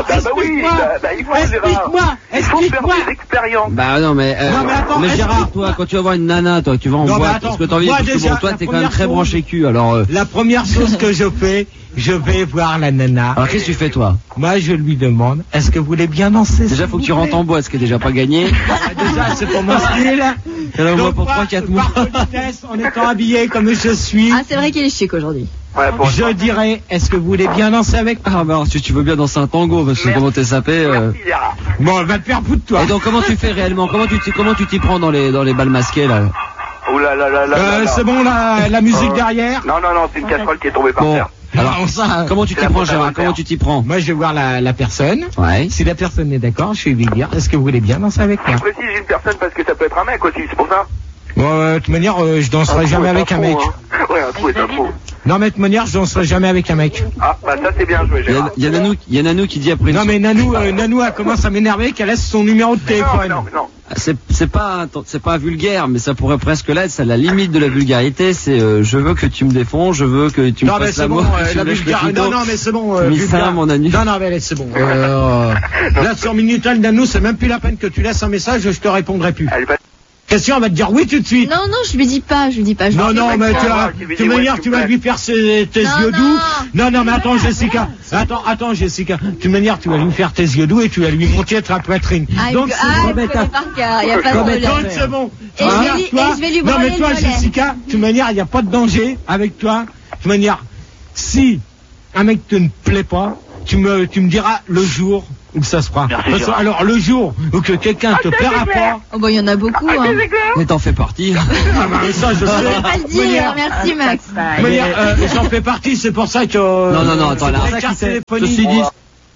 Speaker 2: Explique-moi.
Speaker 7: Des expériences.
Speaker 3: Bah non, mais
Speaker 2: attends,
Speaker 3: mais Gérard, toi, quand tu vas voir une nana, toi, tu vas en boîte, parce que t'as envie, parce que bon, toi, t'es quand même très branché cul, alors...
Speaker 2: La première chose que je fais, je vais voir la nana.
Speaker 3: Alors qu'est-ce que tu fais, toi?
Speaker 2: Moi, je lui demande, est-ce que vous voulez bien danser?
Speaker 3: Déjà, faut que tu rentres en boîte, ce qui est déjà pas gagné.
Speaker 2: Déjà, c'est pour mon style.
Speaker 3: Donc, pour 3-4 mois.
Speaker 2: En étant habillé comme je suis.
Speaker 1: Ah, c'est vrai qu'il est chic aujourd'hui.
Speaker 7: Ouais,
Speaker 2: je dirais, est-ce que vous voulez bien danser avec?
Speaker 3: Ah, bah alors, si tu veux bien danser un tango, parce que comment t'es sapé,
Speaker 2: Bon, va te faire foutre, toi.
Speaker 3: Et donc, comment tu fais réellement? Comment tu t'y prends dans les balles masquées, là?
Speaker 7: Oh là là là là.
Speaker 2: C'est bon, la musique derrière?
Speaker 7: Non, c'est une casserole qui est tombée par terre.
Speaker 3: Alors, comment tu t'y prends, Gérard? Comment tu t'y prends?
Speaker 2: Moi, je vais voir la personne.
Speaker 3: Ouais.
Speaker 2: Si la personne est d'accord, je vais lui dire, est-ce que vous voulez bien danser avec moi?
Speaker 7: Je précise une personne parce que ça peut être un mec aussi, c'est pour ça.
Speaker 2: Bon, de toute manière, je danserai jamais avec un mec.
Speaker 7: Ouais, un trou est un trou.
Speaker 2: Non, mais de toute manière, je danserai jamais avec un mec.
Speaker 7: Ah, bah ça c'est bien joué, Gérard.
Speaker 3: Il y a Nanou qui dit après.
Speaker 2: Non, mais Nanou, elle commence à m'énerver qu'elle laisse son numéro de téléphone.
Speaker 7: Non.
Speaker 3: C'est pas vulgaire, mais ça pourrait presque l'être. C'est la limite de la vulgarité. C'est je veux que tu me défonds, je veux que tu me fasses l'amour.
Speaker 2: Non, mais c'est bon.
Speaker 3: Mon Nanou.
Speaker 2: Non, mais c'est bon. Là, sur Minitel, Nanou, c'est même plus la peine que tu laisses un message, je te répondrai plus.
Speaker 11: question, elle va te dire oui tout de suite.
Speaker 1: Non, je lui dis pas.
Speaker 11: Non, mais tu vas lui faire tes yeux doux. Non, mais attends, Jessica. Attends, Jessica. De manière, tu vas lui faire tes yeux doux et tu vas lui monter ta poitrine.
Speaker 1: Donc, il y a pas de problème.
Speaker 11: Donc, c'est bon.
Speaker 1: Et je vais lui
Speaker 11: non, mais toi,
Speaker 1: le mollet.
Speaker 11: Jessica, de manière, il n'y a pas de danger avec toi. De manière, si un mec te ne plaît pas, tu me diras le jour où ça se fera. Alors, le jour où que quelqu'un te plaira pas.
Speaker 1: Oh, bah, il y en a beaucoup, hein.
Speaker 3: Mais t'en fais partie.
Speaker 11: Ça, je sais.
Speaker 1: Pas le dire. Merci, Max.
Speaker 11: J'en fais partie, c'est pour ça que.
Speaker 3: Non, attends, là. Ceci dit.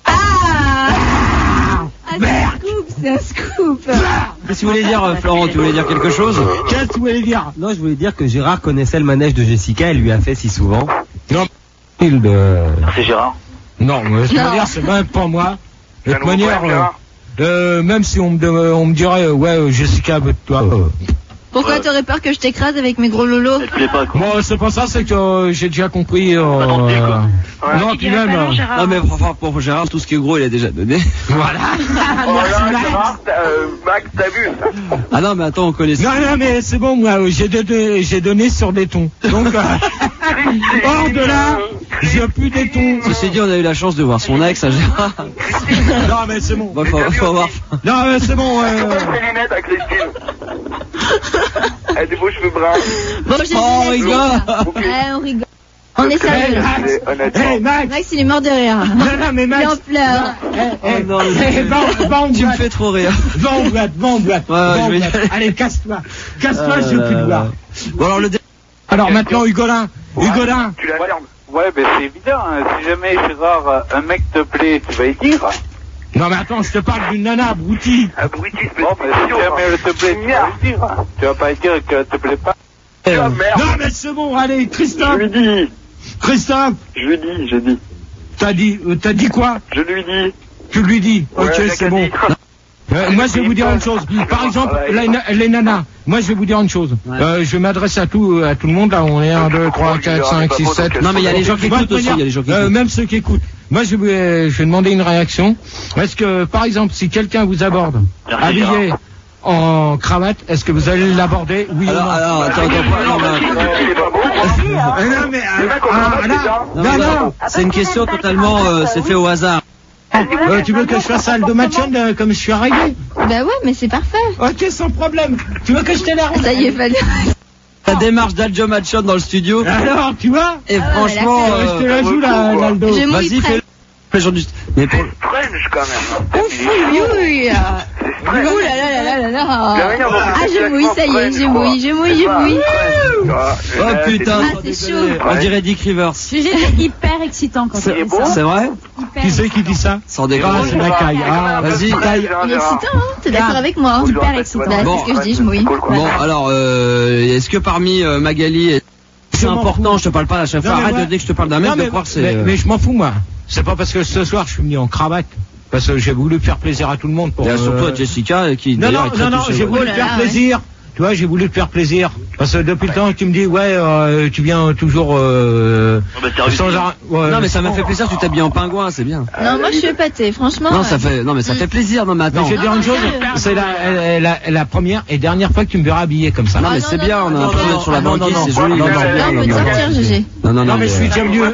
Speaker 1: C'est un scoop.
Speaker 3: Qu'est-ce que tu voulais dire, Florent? Tu voulais dire quelque chose?
Speaker 11: Qu'est-ce que tu voulais dire?
Speaker 12: Non, je voulais dire que Gérard connaissait le manège de Jessica, elle lui a fait si souvent.
Speaker 11: Non.
Speaker 7: C'est Gérard.
Speaker 11: Non, je veux dire, c'est même pas moi. De toute manière, même si on me dirait, ouais, Jessica, toi.
Speaker 1: Pourquoi t'aurais peur que je t'écrase avec mes gros lolos?
Speaker 11: Bon, c'est pas ça, c'est que j'ai déjà compris. Non, puis même.
Speaker 3: Non, mais pour Gérard, tout ce qui est gros, il a déjà donné.
Speaker 11: Voilà.
Speaker 7: Max, t'as vu?
Speaker 3: Ah non, mais attends, on connaît ça.
Speaker 11: Non, mais c'est bon, moi, j'ai donné sur des tons. Donc, hors de là, j'ai plus des tons.
Speaker 3: Ceci dit, on a eu la chance de voir son ex, à Gérard.
Speaker 11: Non, mais c'est bon.
Speaker 3: Bon, faut voir.
Speaker 11: Non, mais c'est bon.
Speaker 7: Comment tes lunettes à Christine? Elle a des beaux cheveux bruns.
Speaker 1: Bon, on rigole. On rigole. On est sérieux.
Speaker 11: Hey, Max,
Speaker 1: il est mort de rire.
Speaker 11: Non, mais Max.
Speaker 1: Il en pleure.
Speaker 3: Tu me fais trop rire.
Speaker 11: Va en boîte. Allez, casse-toi. Casse-toi, je veux plus te voir.
Speaker 3: Bon,
Speaker 11: alors maintenant, Hugolin.
Speaker 7: Tu la fermes. Ouais, ben c'est évident. Si jamais, Gérard, un mec te plaît, tu vas y dire.
Speaker 11: Non, mais attends, je te parle d'une nana, abruti.
Speaker 7: Abruti, c'est bon, mais si jamais elle te plaît, tu vas y dire. Tu vas pas y dire qu'elle te plaît pas.
Speaker 11: Non, mais c'est bon, allez, Christophe.
Speaker 7: Je lui dis.
Speaker 11: Christophe.
Speaker 7: Je dis.
Speaker 11: T'as dit quoi?
Speaker 7: Je lui dis.
Speaker 11: Tu lui dis. Ok, c'est bon. Moi, je vais vous dire une chose. Par exemple, les nanas. Moi, je vais vous dire une chose. Je m'adresse à tout le monde. Là, on est 1, 2, 3, 4, 5, 6, 7.
Speaker 3: Non, mais il y a les gens qui écoutent aussi. Il y a les gens qui écoutent.
Speaker 11: Même ceux qui écoutent. Moi, je vais demander une réaction. Est-ce que, par exemple, si quelqu'un vous aborde, habillé en cravate, est-ce que vous allez l'aborder? Oui ou non?
Speaker 3: Alors, attends,
Speaker 11: non.
Speaker 3: C'est une question totalement, c'est fait au hasard.
Speaker 11: Tu veux que je fasse Aldo Machon comme je suis arrivé?
Speaker 1: Bah ouais, mais c'est parfait.
Speaker 11: Ok, sans problème. Tu veux que je t'énerve?
Speaker 1: Ça y est, fallait.
Speaker 3: La démarche d'Aldo Machon dans le studio.
Speaker 11: Alors, tu vois?
Speaker 3: Et franchement,
Speaker 11: je te la joue là, Aldo.
Speaker 3: Vas-y, fais-le. Mais pour
Speaker 7: French quand même.
Speaker 1: Oui. Ouh là là. Ah, je mouille, ça y est, je mouille.
Speaker 3: Oh putain,
Speaker 1: c'est chaud.
Speaker 3: On dirait Dick Rivers.
Speaker 13: Sujet hyper excitant quand
Speaker 7: c'est bon.
Speaker 3: C'est vrai?
Speaker 11: Qui c'est qui dit ça?
Speaker 3: Sans déconner.
Speaker 11: C'est la caille.
Speaker 3: Vas-y.
Speaker 1: Il est excitant, hein? T'es d'accord avec moi?
Speaker 13: Hyper excitant.
Speaker 1: C'est ce que je dis, je mouille.
Speaker 3: Bon, alors, est-ce que parmi Magali, c'est important, je te parle pas à chaque fois, arrête de dire que je te parle d'un mec, de croire que c'est...
Speaker 11: Mais je m'en fous, moi. C'est pas parce que ce soir je suis venu en cravate. Parce que j'ai voulu faire plaisir à tout le monde.
Speaker 3: Et surtout à Jessica qui...
Speaker 11: Non, j'ai voulu te faire plaisir. Tu vois, j'ai voulu te faire plaisir. Parce que depuis le temps, tu me dis, tu viens toujours... sans arrêt.
Speaker 3: Non, mais ça m'a fait plaisir, tu t'habilles en pingouin, c'est bien.
Speaker 1: Non, moi je suis épatée, franchement.
Speaker 3: Non, mais ça fait plaisir, non, mais attends.
Speaker 11: Mais je vais te dire une chose, c'est la première et dernière fois que tu me verras habillé comme ça.
Speaker 3: Non, mais c'est bien, on a un peu d'être sur la banquise, c'est joli.
Speaker 1: Non, on peut te sortir, GG.
Speaker 3: Non,
Speaker 11: mais je suis déjà venu...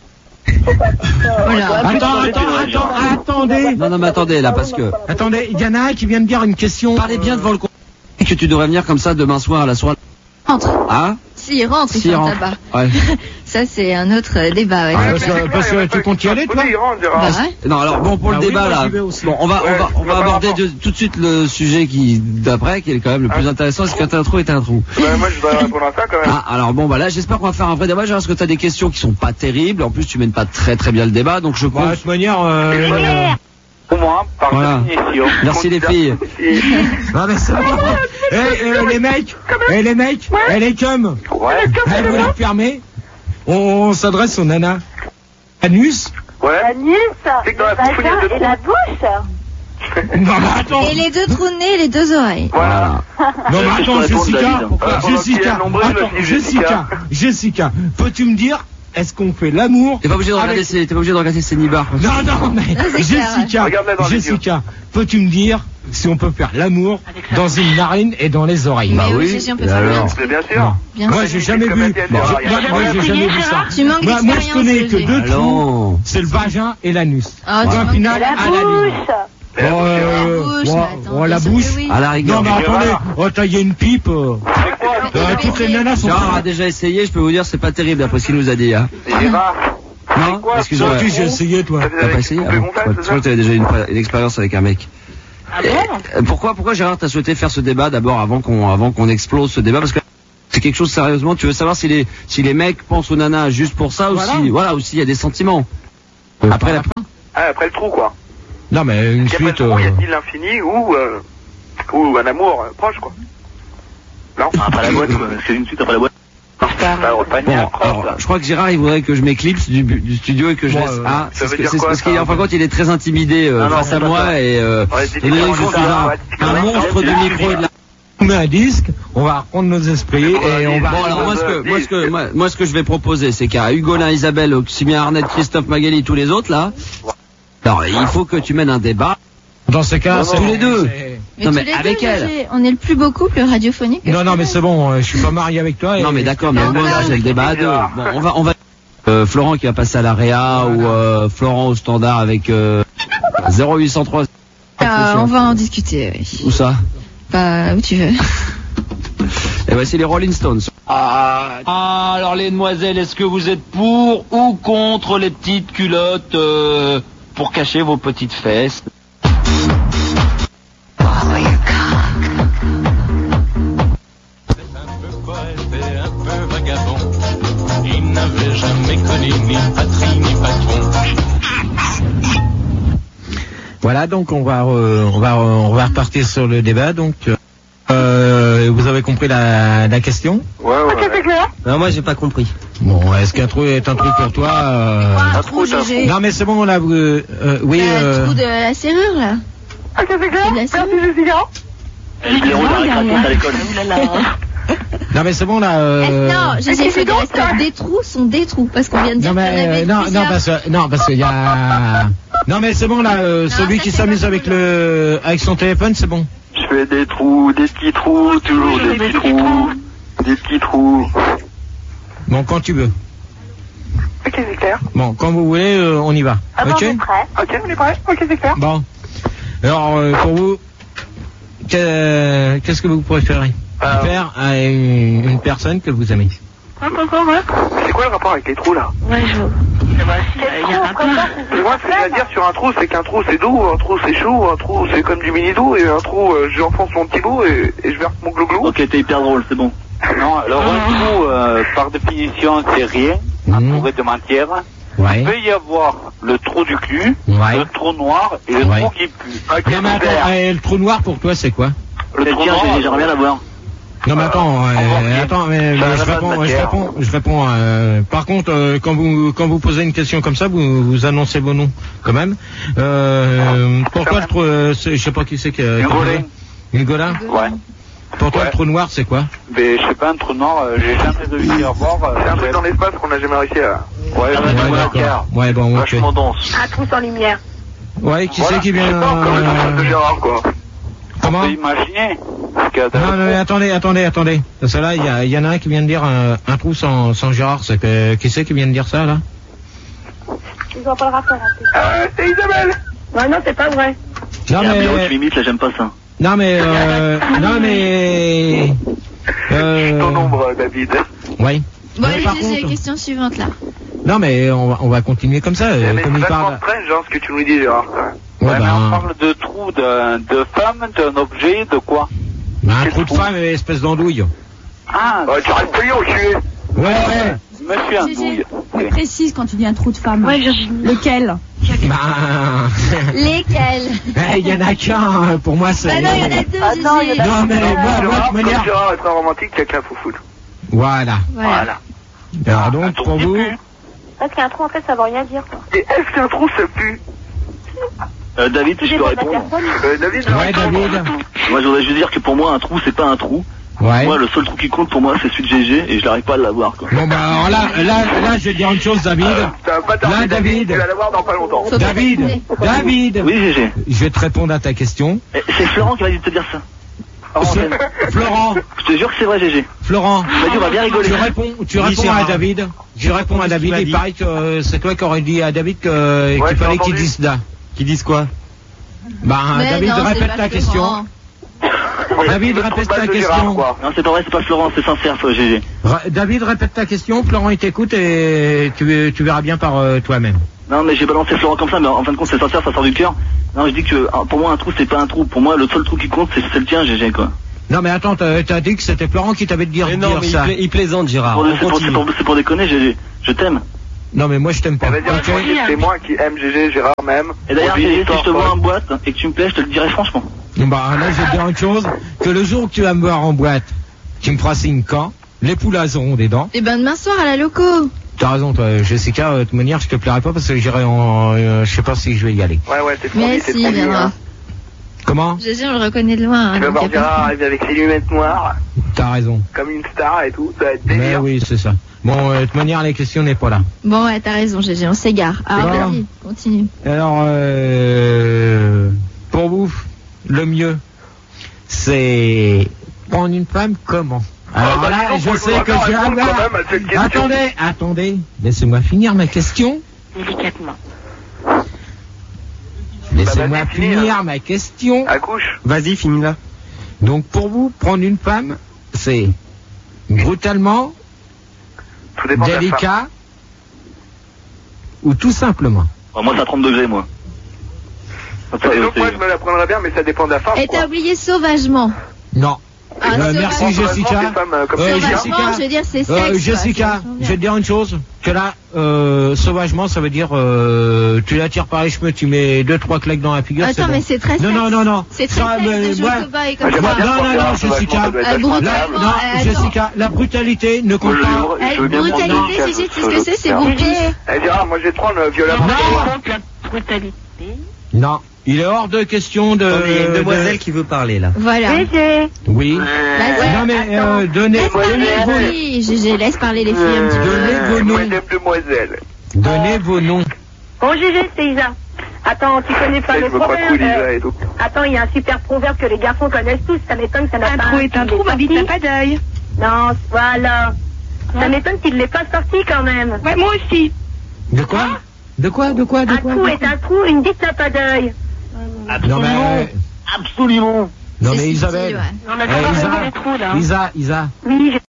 Speaker 11: Voilà. Attendez.
Speaker 3: Non, mais attendez, là, parce que...
Speaker 11: Attendez, il y en a un qui vient de dire une question.
Speaker 3: Parlez bien devant le con... que tu devrais venir comme ça demain soir à la soirée.
Speaker 1: Rentre.
Speaker 3: Ah?
Speaker 1: S'il rentre, il fait un tabac.
Speaker 3: Ouais.
Speaker 1: Ça, c'est un autre débat, ouais.
Speaker 11: Parce que tu comptes y aller, toi?
Speaker 1: Bah ouais.
Speaker 3: Non, alors, bon, pour le débat, là. Bon, on va aborder tout de suite le sujet d'après, qui est quand même le plus intéressant, c'est quand t'as un trou et t'as un trou.
Speaker 7: Moi, je dois répondre à ça, quand même.
Speaker 3: Ah, alors bon, bah là, j'espère qu'on va faire un vrai débat, parce que t'as des questions qui sont pas terribles, en plus, tu mènes pas très très bien le débat, donc je pense...
Speaker 11: De toute manière,
Speaker 7: Pour moi, par définition.
Speaker 3: Merci les filles.
Speaker 11: Non, mais ça les mecs, les cums. Vous les fermez. On s'adresse aux nanas. Anus.
Speaker 7: Ouais.
Speaker 4: Anus.
Speaker 7: C'est que dans la bouche, il y a deux trous.
Speaker 4: Et la bouche.
Speaker 11: Non, mais attends.
Speaker 1: Et les deux trous de nez et les deux oreilles.
Speaker 7: Voilà.
Speaker 11: Non, mais attends, Jessica, peux-tu me dire, est-ce qu'on fait l'amour?
Speaker 3: T'es pas obligé de regarder ses nibards.
Speaker 11: Non, mais Jessica, peux-tu me dire, si on peut faire l'amour dans une narine et dans les oreilles.
Speaker 1: Bah oui, on peut faire l'amour.
Speaker 7: Bien sûr.
Speaker 11: Moi, j'ai jamais vu. Moi, j'ai jamais vu ça. Moi, je connais que deux trous, c'est le vagin et l'anus. Point final à la ligne. La bouche.
Speaker 12: À la rigueur.
Speaker 11: Non, mais attendez, tailler une pipe. Toutes les nanas sont.
Speaker 12: Gérard a déjà essayé, je peux vous dire, c'est pas terrible d'après ce qu'il nous a dit. Hein. Non, excuse-moi.
Speaker 11: J'ai essayé, toi.
Speaker 12: T'as pas essayé? Je crois que t'avais déjà une expérience avec un mec. Pourquoi Gérard t'as souhaité faire ce débat d'abord avant qu'on explose ce débat? Parce que c'est quelque chose sérieusement, tu veux savoir si les mecs pensent aux nanas juste pour ça ou s'il y a des sentiments. Après
Speaker 7: le trou, quoi.
Speaker 11: Non, mais une suite.
Speaker 7: Il y a-t-il l'infini ou un amour proche, quoi. Non, après la boîte, quoi. C'est une suite après la boîte.
Speaker 12: Je crois que Gérard il voudrait que je m'éclipse du studio et que je laisse. Parce qu'il en fin de compte il est très intimidé face à moi et il dirait que je suis un monstre du micro et de la.
Speaker 11: On met un disque, on va reprendre nos esprits et on va.
Speaker 12: Bon alors moi ce que je vais proposer c'est qu'à Hugolin, Isabelle, Oxymien Arnett, Christophe Magali, tous les autres là. Alors il faut que tu mènes un débat.
Speaker 11: Dans ce cas, c'est
Speaker 12: tous les deux.
Speaker 1: Non mais avec elle. On est le plus beau couple radiophonique.
Speaker 11: Non mais c'est bon, je suis pas marié avec toi.
Speaker 12: Non mais d'accord, mais moi j'ai le débat à deux. Bon, on va Florent qui va passer à la Réa ou Florent au standard avec 0803.
Speaker 1: On va en discuter. Oui.
Speaker 12: Où ça?
Speaker 1: Bah où tu veux.
Speaker 12: Et voici les Rolling Stones.
Speaker 14: Alors les demoiselles, est-ce que vous êtes pour ou contre les petites culottes pour cacher vos petites fesses?
Speaker 11: Voilà, donc on va repartir sur le débat. Donc, vous avez compris la question?
Speaker 7: Ouais.
Speaker 4: Ok, c'est clair.
Speaker 12: Non, moi j'ai pas compris.
Speaker 11: Bon, est-ce qu'un trou est un trou pour toi?
Speaker 1: Un trou, GG.
Speaker 11: Non, mais c'est bon, là, oui.
Speaker 1: Le trou de la serrure, là.
Speaker 4: Ok, c'est clair. Merci, Jessica.
Speaker 11: Non mais c'est bon là.
Speaker 1: Non, j'ai fait des trous sont des trous parce qu'on vient de dire qu'il y en avait
Speaker 11: parce qu'il y a. Non mais c'est bon là, celui qui s'amuse avec son téléphone, c'est bon.
Speaker 7: Je fais des trous, des petits trous, toujours des petits trous.
Speaker 11: Bon, quand tu veux.
Speaker 4: Ok, c'est clair.
Speaker 11: Bon, quand vous voulez, on y va.
Speaker 4: Ah,
Speaker 11: ok.
Speaker 4: On est prêt. Ok, on est prêt. Ok, c'est clair.
Speaker 11: Bon. Alors pour vous, qu'est-ce que vous préférez? Faire à une personne que vous aimez.
Speaker 7: C'est quoi le rapport avec les trous là?
Speaker 4: Ouais, je vois.
Speaker 7: Il y a un rapport. Moi, ce que je veux dire sur un trou, c'est qu'un trou c'est doux, un trou c'est chaud, un trou c'est comme du mini doux, et un trou, j'enfonce mon petit bout et je verse mon glou-glou.
Speaker 14: Ok, t'es hyper drôle, c'est bon.
Speaker 5: Non, alors un trou, par définition, c'est rien, entouré de matière.
Speaker 11: Ouais.
Speaker 5: Il peut y avoir le trou du cul, le trou noir et le trou qui pue.
Speaker 11: Non mais attends, le trou noir pour toi c'est quoi?
Speaker 14: Le trou noir, j'aimerais bien l'avoir.
Speaker 11: Non mais attends, mais je réponds. Par contre, quand vous posez une question comme ça, vous annoncez vos noms quand même. Pourquoi le trou, je sais pas qui c'est qui a. Hugolin.
Speaker 5: Ouais.
Speaker 11: Pour toi, le trou noir, c'est quoi?
Speaker 5: Mais je sais pas, un trou noir, j'ai jamais réussi à voir.
Speaker 7: C'est un truc dans l'espace qu'on n'a jamais réussi à.
Speaker 5: Ouais,
Speaker 11: d'accord. Ouais, bon, ok.
Speaker 5: Vachement dense.
Speaker 4: Un trou sans lumière.
Speaker 11: Ouais, qui c'est qui vient?
Speaker 7: Comme de Gérard, quoi.
Speaker 11: Comment?
Speaker 5: On peut imaginer.
Speaker 11: Non, mais attendez. Parce que là, il y en a un qui vient de dire un trou sans Gérard. Qui c'est qui vient de dire ça, là?
Speaker 4: Ils ont pas le rapport.
Speaker 7: C'est Isabelle.
Speaker 4: Ouais, non, c'est pas vrai.
Speaker 11: Non, mais.
Speaker 14: Limite, là, j'aime pas ça.
Speaker 11: Non, mais.
Speaker 7: Ton ombre, David.
Speaker 11: Oui.
Speaker 1: Bon, allez, j'ai la question suivante, là.
Speaker 11: Non, mais on va continuer comme ça.
Speaker 7: Mais
Speaker 11: comme
Speaker 7: c'est
Speaker 11: il
Speaker 7: vachement
Speaker 11: parle.
Speaker 7: strange, hein, ce que tu nous dis, Gérard.
Speaker 5: Ouais, mais on parle de trou de femme, d'un objet, de quoi?
Speaker 11: Un trou de femme, espèce d'andouille.
Speaker 5: Ah,
Speaker 7: tu restes payé au cul.
Speaker 11: Ouais.
Speaker 5: Monsieur Andouille.
Speaker 13: C'est précise quand tu dis un trou de femme.
Speaker 4: Ouais, Virginie.
Speaker 13: Lequel?
Speaker 1: Lesquels?
Speaker 11: Il y en a qu'un, pour moi c'est.
Speaker 1: Bah non, il y en a deux.
Speaker 11: Non, mais moi, de manière.
Speaker 7: Gérard est un romantique, il y a qu'un foufoule.
Speaker 11: Voilà. Alors donc, pour vous.
Speaker 4: Parce qu'un trou, en fait, ça veut rien dire, quoi.
Speaker 7: Et est-ce qu'un trou, ça pue?
Speaker 14: David, je peux répondre.
Speaker 7: David,
Speaker 11: Ouais, David.
Speaker 14: Moi, je voudrais juste dire que pour moi, un trou, c'est pas un trou.
Speaker 11: Ouais.
Speaker 6: Moi, le seul truc qui compte pour moi, c'est celui de GG et je n'arrive pas à l'avoir, quoi.
Speaker 11: Bon, bah, alors là, je vais dire une chose, David. Là, David.
Speaker 7: Tu vas l'avoir dans pas longtemps.
Speaker 11: David.
Speaker 6: Oui, GG.
Speaker 11: Je vais te répondre à ta question.
Speaker 6: C'est Florent qui m'a dit de te dire ça.
Speaker 11: Florent.
Speaker 6: Je te jure que c'est vrai, GG.
Speaker 11: Florent.
Speaker 6: Il m'a dit, on va bien rigoler.
Speaker 11: Tu réponds à David. Tu réponds à David. Il paraît que c'est toi qui aurais dit à David qu'il fallait qu'il dise ça.
Speaker 12: Qu'ils disent quoi?
Speaker 11: Bah, David, répète ta question. David, répète ta question.
Speaker 6: Non, c'est pas vrai, c'est pas Florent, c'est sincère, toi, GG.
Speaker 11: David, répète ta question. Florent, il t'écoute et tu verras bien par toi-même.
Speaker 6: Non, mais j'ai balancé Florent comme ça, mais en fin de compte, c'est sincère, ça sort du cœur. Non, je dis que pour moi, un trou, c'est pas un trou. Pour moi, le seul trou qui compte, c'est le tien, GG, quoi.
Speaker 11: Non, mais attends, t'as dit que c'était Florent qui t'avait dit dire ça.
Speaker 12: Il plaisante, Gérard.
Speaker 6: C'est pour déconner, GG. Je t'aime.
Speaker 11: Non, mais moi, je t'aime pas.
Speaker 7: C'est moi qui aime GG, Gérard même.
Speaker 6: Et d'ailleurs, GG, si je te vois en boîte et que tu me plais, je te le dirai franchement.
Speaker 11: Bah, là, je vais te dire une chose, que le jour où tu vas me voir en boîte, tu me feras signe quand les poules auront des dents.
Speaker 1: Et ben, demain soir à la loco.
Speaker 11: T'as raison, toi, Jessica, de toute manière, je te plairai pas parce que j'irai en, je sais pas si je vais y aller.
Speaker 7: Ouais, t'es
Speaker 1: mais si, il viendra.
Speaker 11: Comment?
Speaker 1: GG, on le reconnaît de loin.
Speaker 7: Tu vas voir Gérard arriver avec ses lunettes noires.
Speaker 11: T'as raison.
Speaker 7: Comme une star et tout, ça va être délire.
Speaker 11: Mais oui, c'est ça. Bon, de toute manière, la question n'est pas là.
Speaker 1: Bon, ouais, t'as raison, GG, on s'égare. Alors, vas-y, continue.
Speaker 11: Alors, pour vous, le mieux, c'est prendre une femme comment? Alors là, je sais que je vais avoir... Attendez, laissez-moi finir ma question.
Speaker 4: Délicatement.
Speaker 11: Laissez-moi finir ma question.
Speaker 7: Accouche.
Speaker 12: Vas-y, finis-la.
Speaker 11: Donc, pour vous, prendre une femme, c'est brutalement, délicat, ou tout simplement.
Speaker 6: Moi, ça 30 degrés, moi.
Speaker 7: Donc, moi, je me la prendrais bien, mais ça dépend de la femme.
Speaker 1: Et t'as oublié sauvagement.
Speaker 11: Non. Merci Jessica.
Speaker 1: Sauvagement, je veux dire, c'est sexe.
Speaker 11: Jessica, je vais te dire une chose. Que là, sauvagement, ça veut dire tu la tires par les cheveux, tu mets 2-3 claques dans la figure.
Speaker 1: Attends, mais c'est très sexe.
Speaker 11: Non.
Speaker 1: C'est très sexe de jouer au cobaye comme ça.
Speaker 11: Non, Jessica. Jessica, la brutalité ne compte pas.
Speaker 1: Brutalité, Gégé, tu sais ce que c'est? C'est bon pif.
Speaker 7: Gérard, moi je vais te prendre violemment.
Speaker 4: La brutalité.
Speaker 11: Non. Il est hors de question de...
Speaker 12: Il y a une demoiselle qui veut parler, là.
Speaker 1: Voilà.
Speaker 4: GG.
Speaker 11: Oui.
Speaker 1: Non,
Speaker 11: mais donnez vos noms.
Speaker 1: Oui, GG, laisse parler les filles un petit peu.
Speaker 11: Donnez vos noms.
Speaker 7: Demoiselle.
Speaker 11: Donnez vos noms.
Speaker 4: Bon, GG, c'est Isa. Attends, tu connais pas le proverbe? Attends, il y a un super proverbe que les garçons connaissent tous. Ça m'étonne que ça n'a pas... Un trou est un trou, ma bite n'a pas d'œil. Non, voilà. Ça m'étonne qu'il ne l'ait pas sorti quand même.
Speaker 13: Ouais, moi aussi.
Speaker 11: De quoi? De quoi?
Speaker 4: Un trou est un trou, une bite n'a pas d'œil.
Speaker 6: Absolument.
Speaker 11: Non mais Isabelle.
Speaker 4: On a pas les trous là.
Speaker 11: Isa.
Speaker 4: Oui,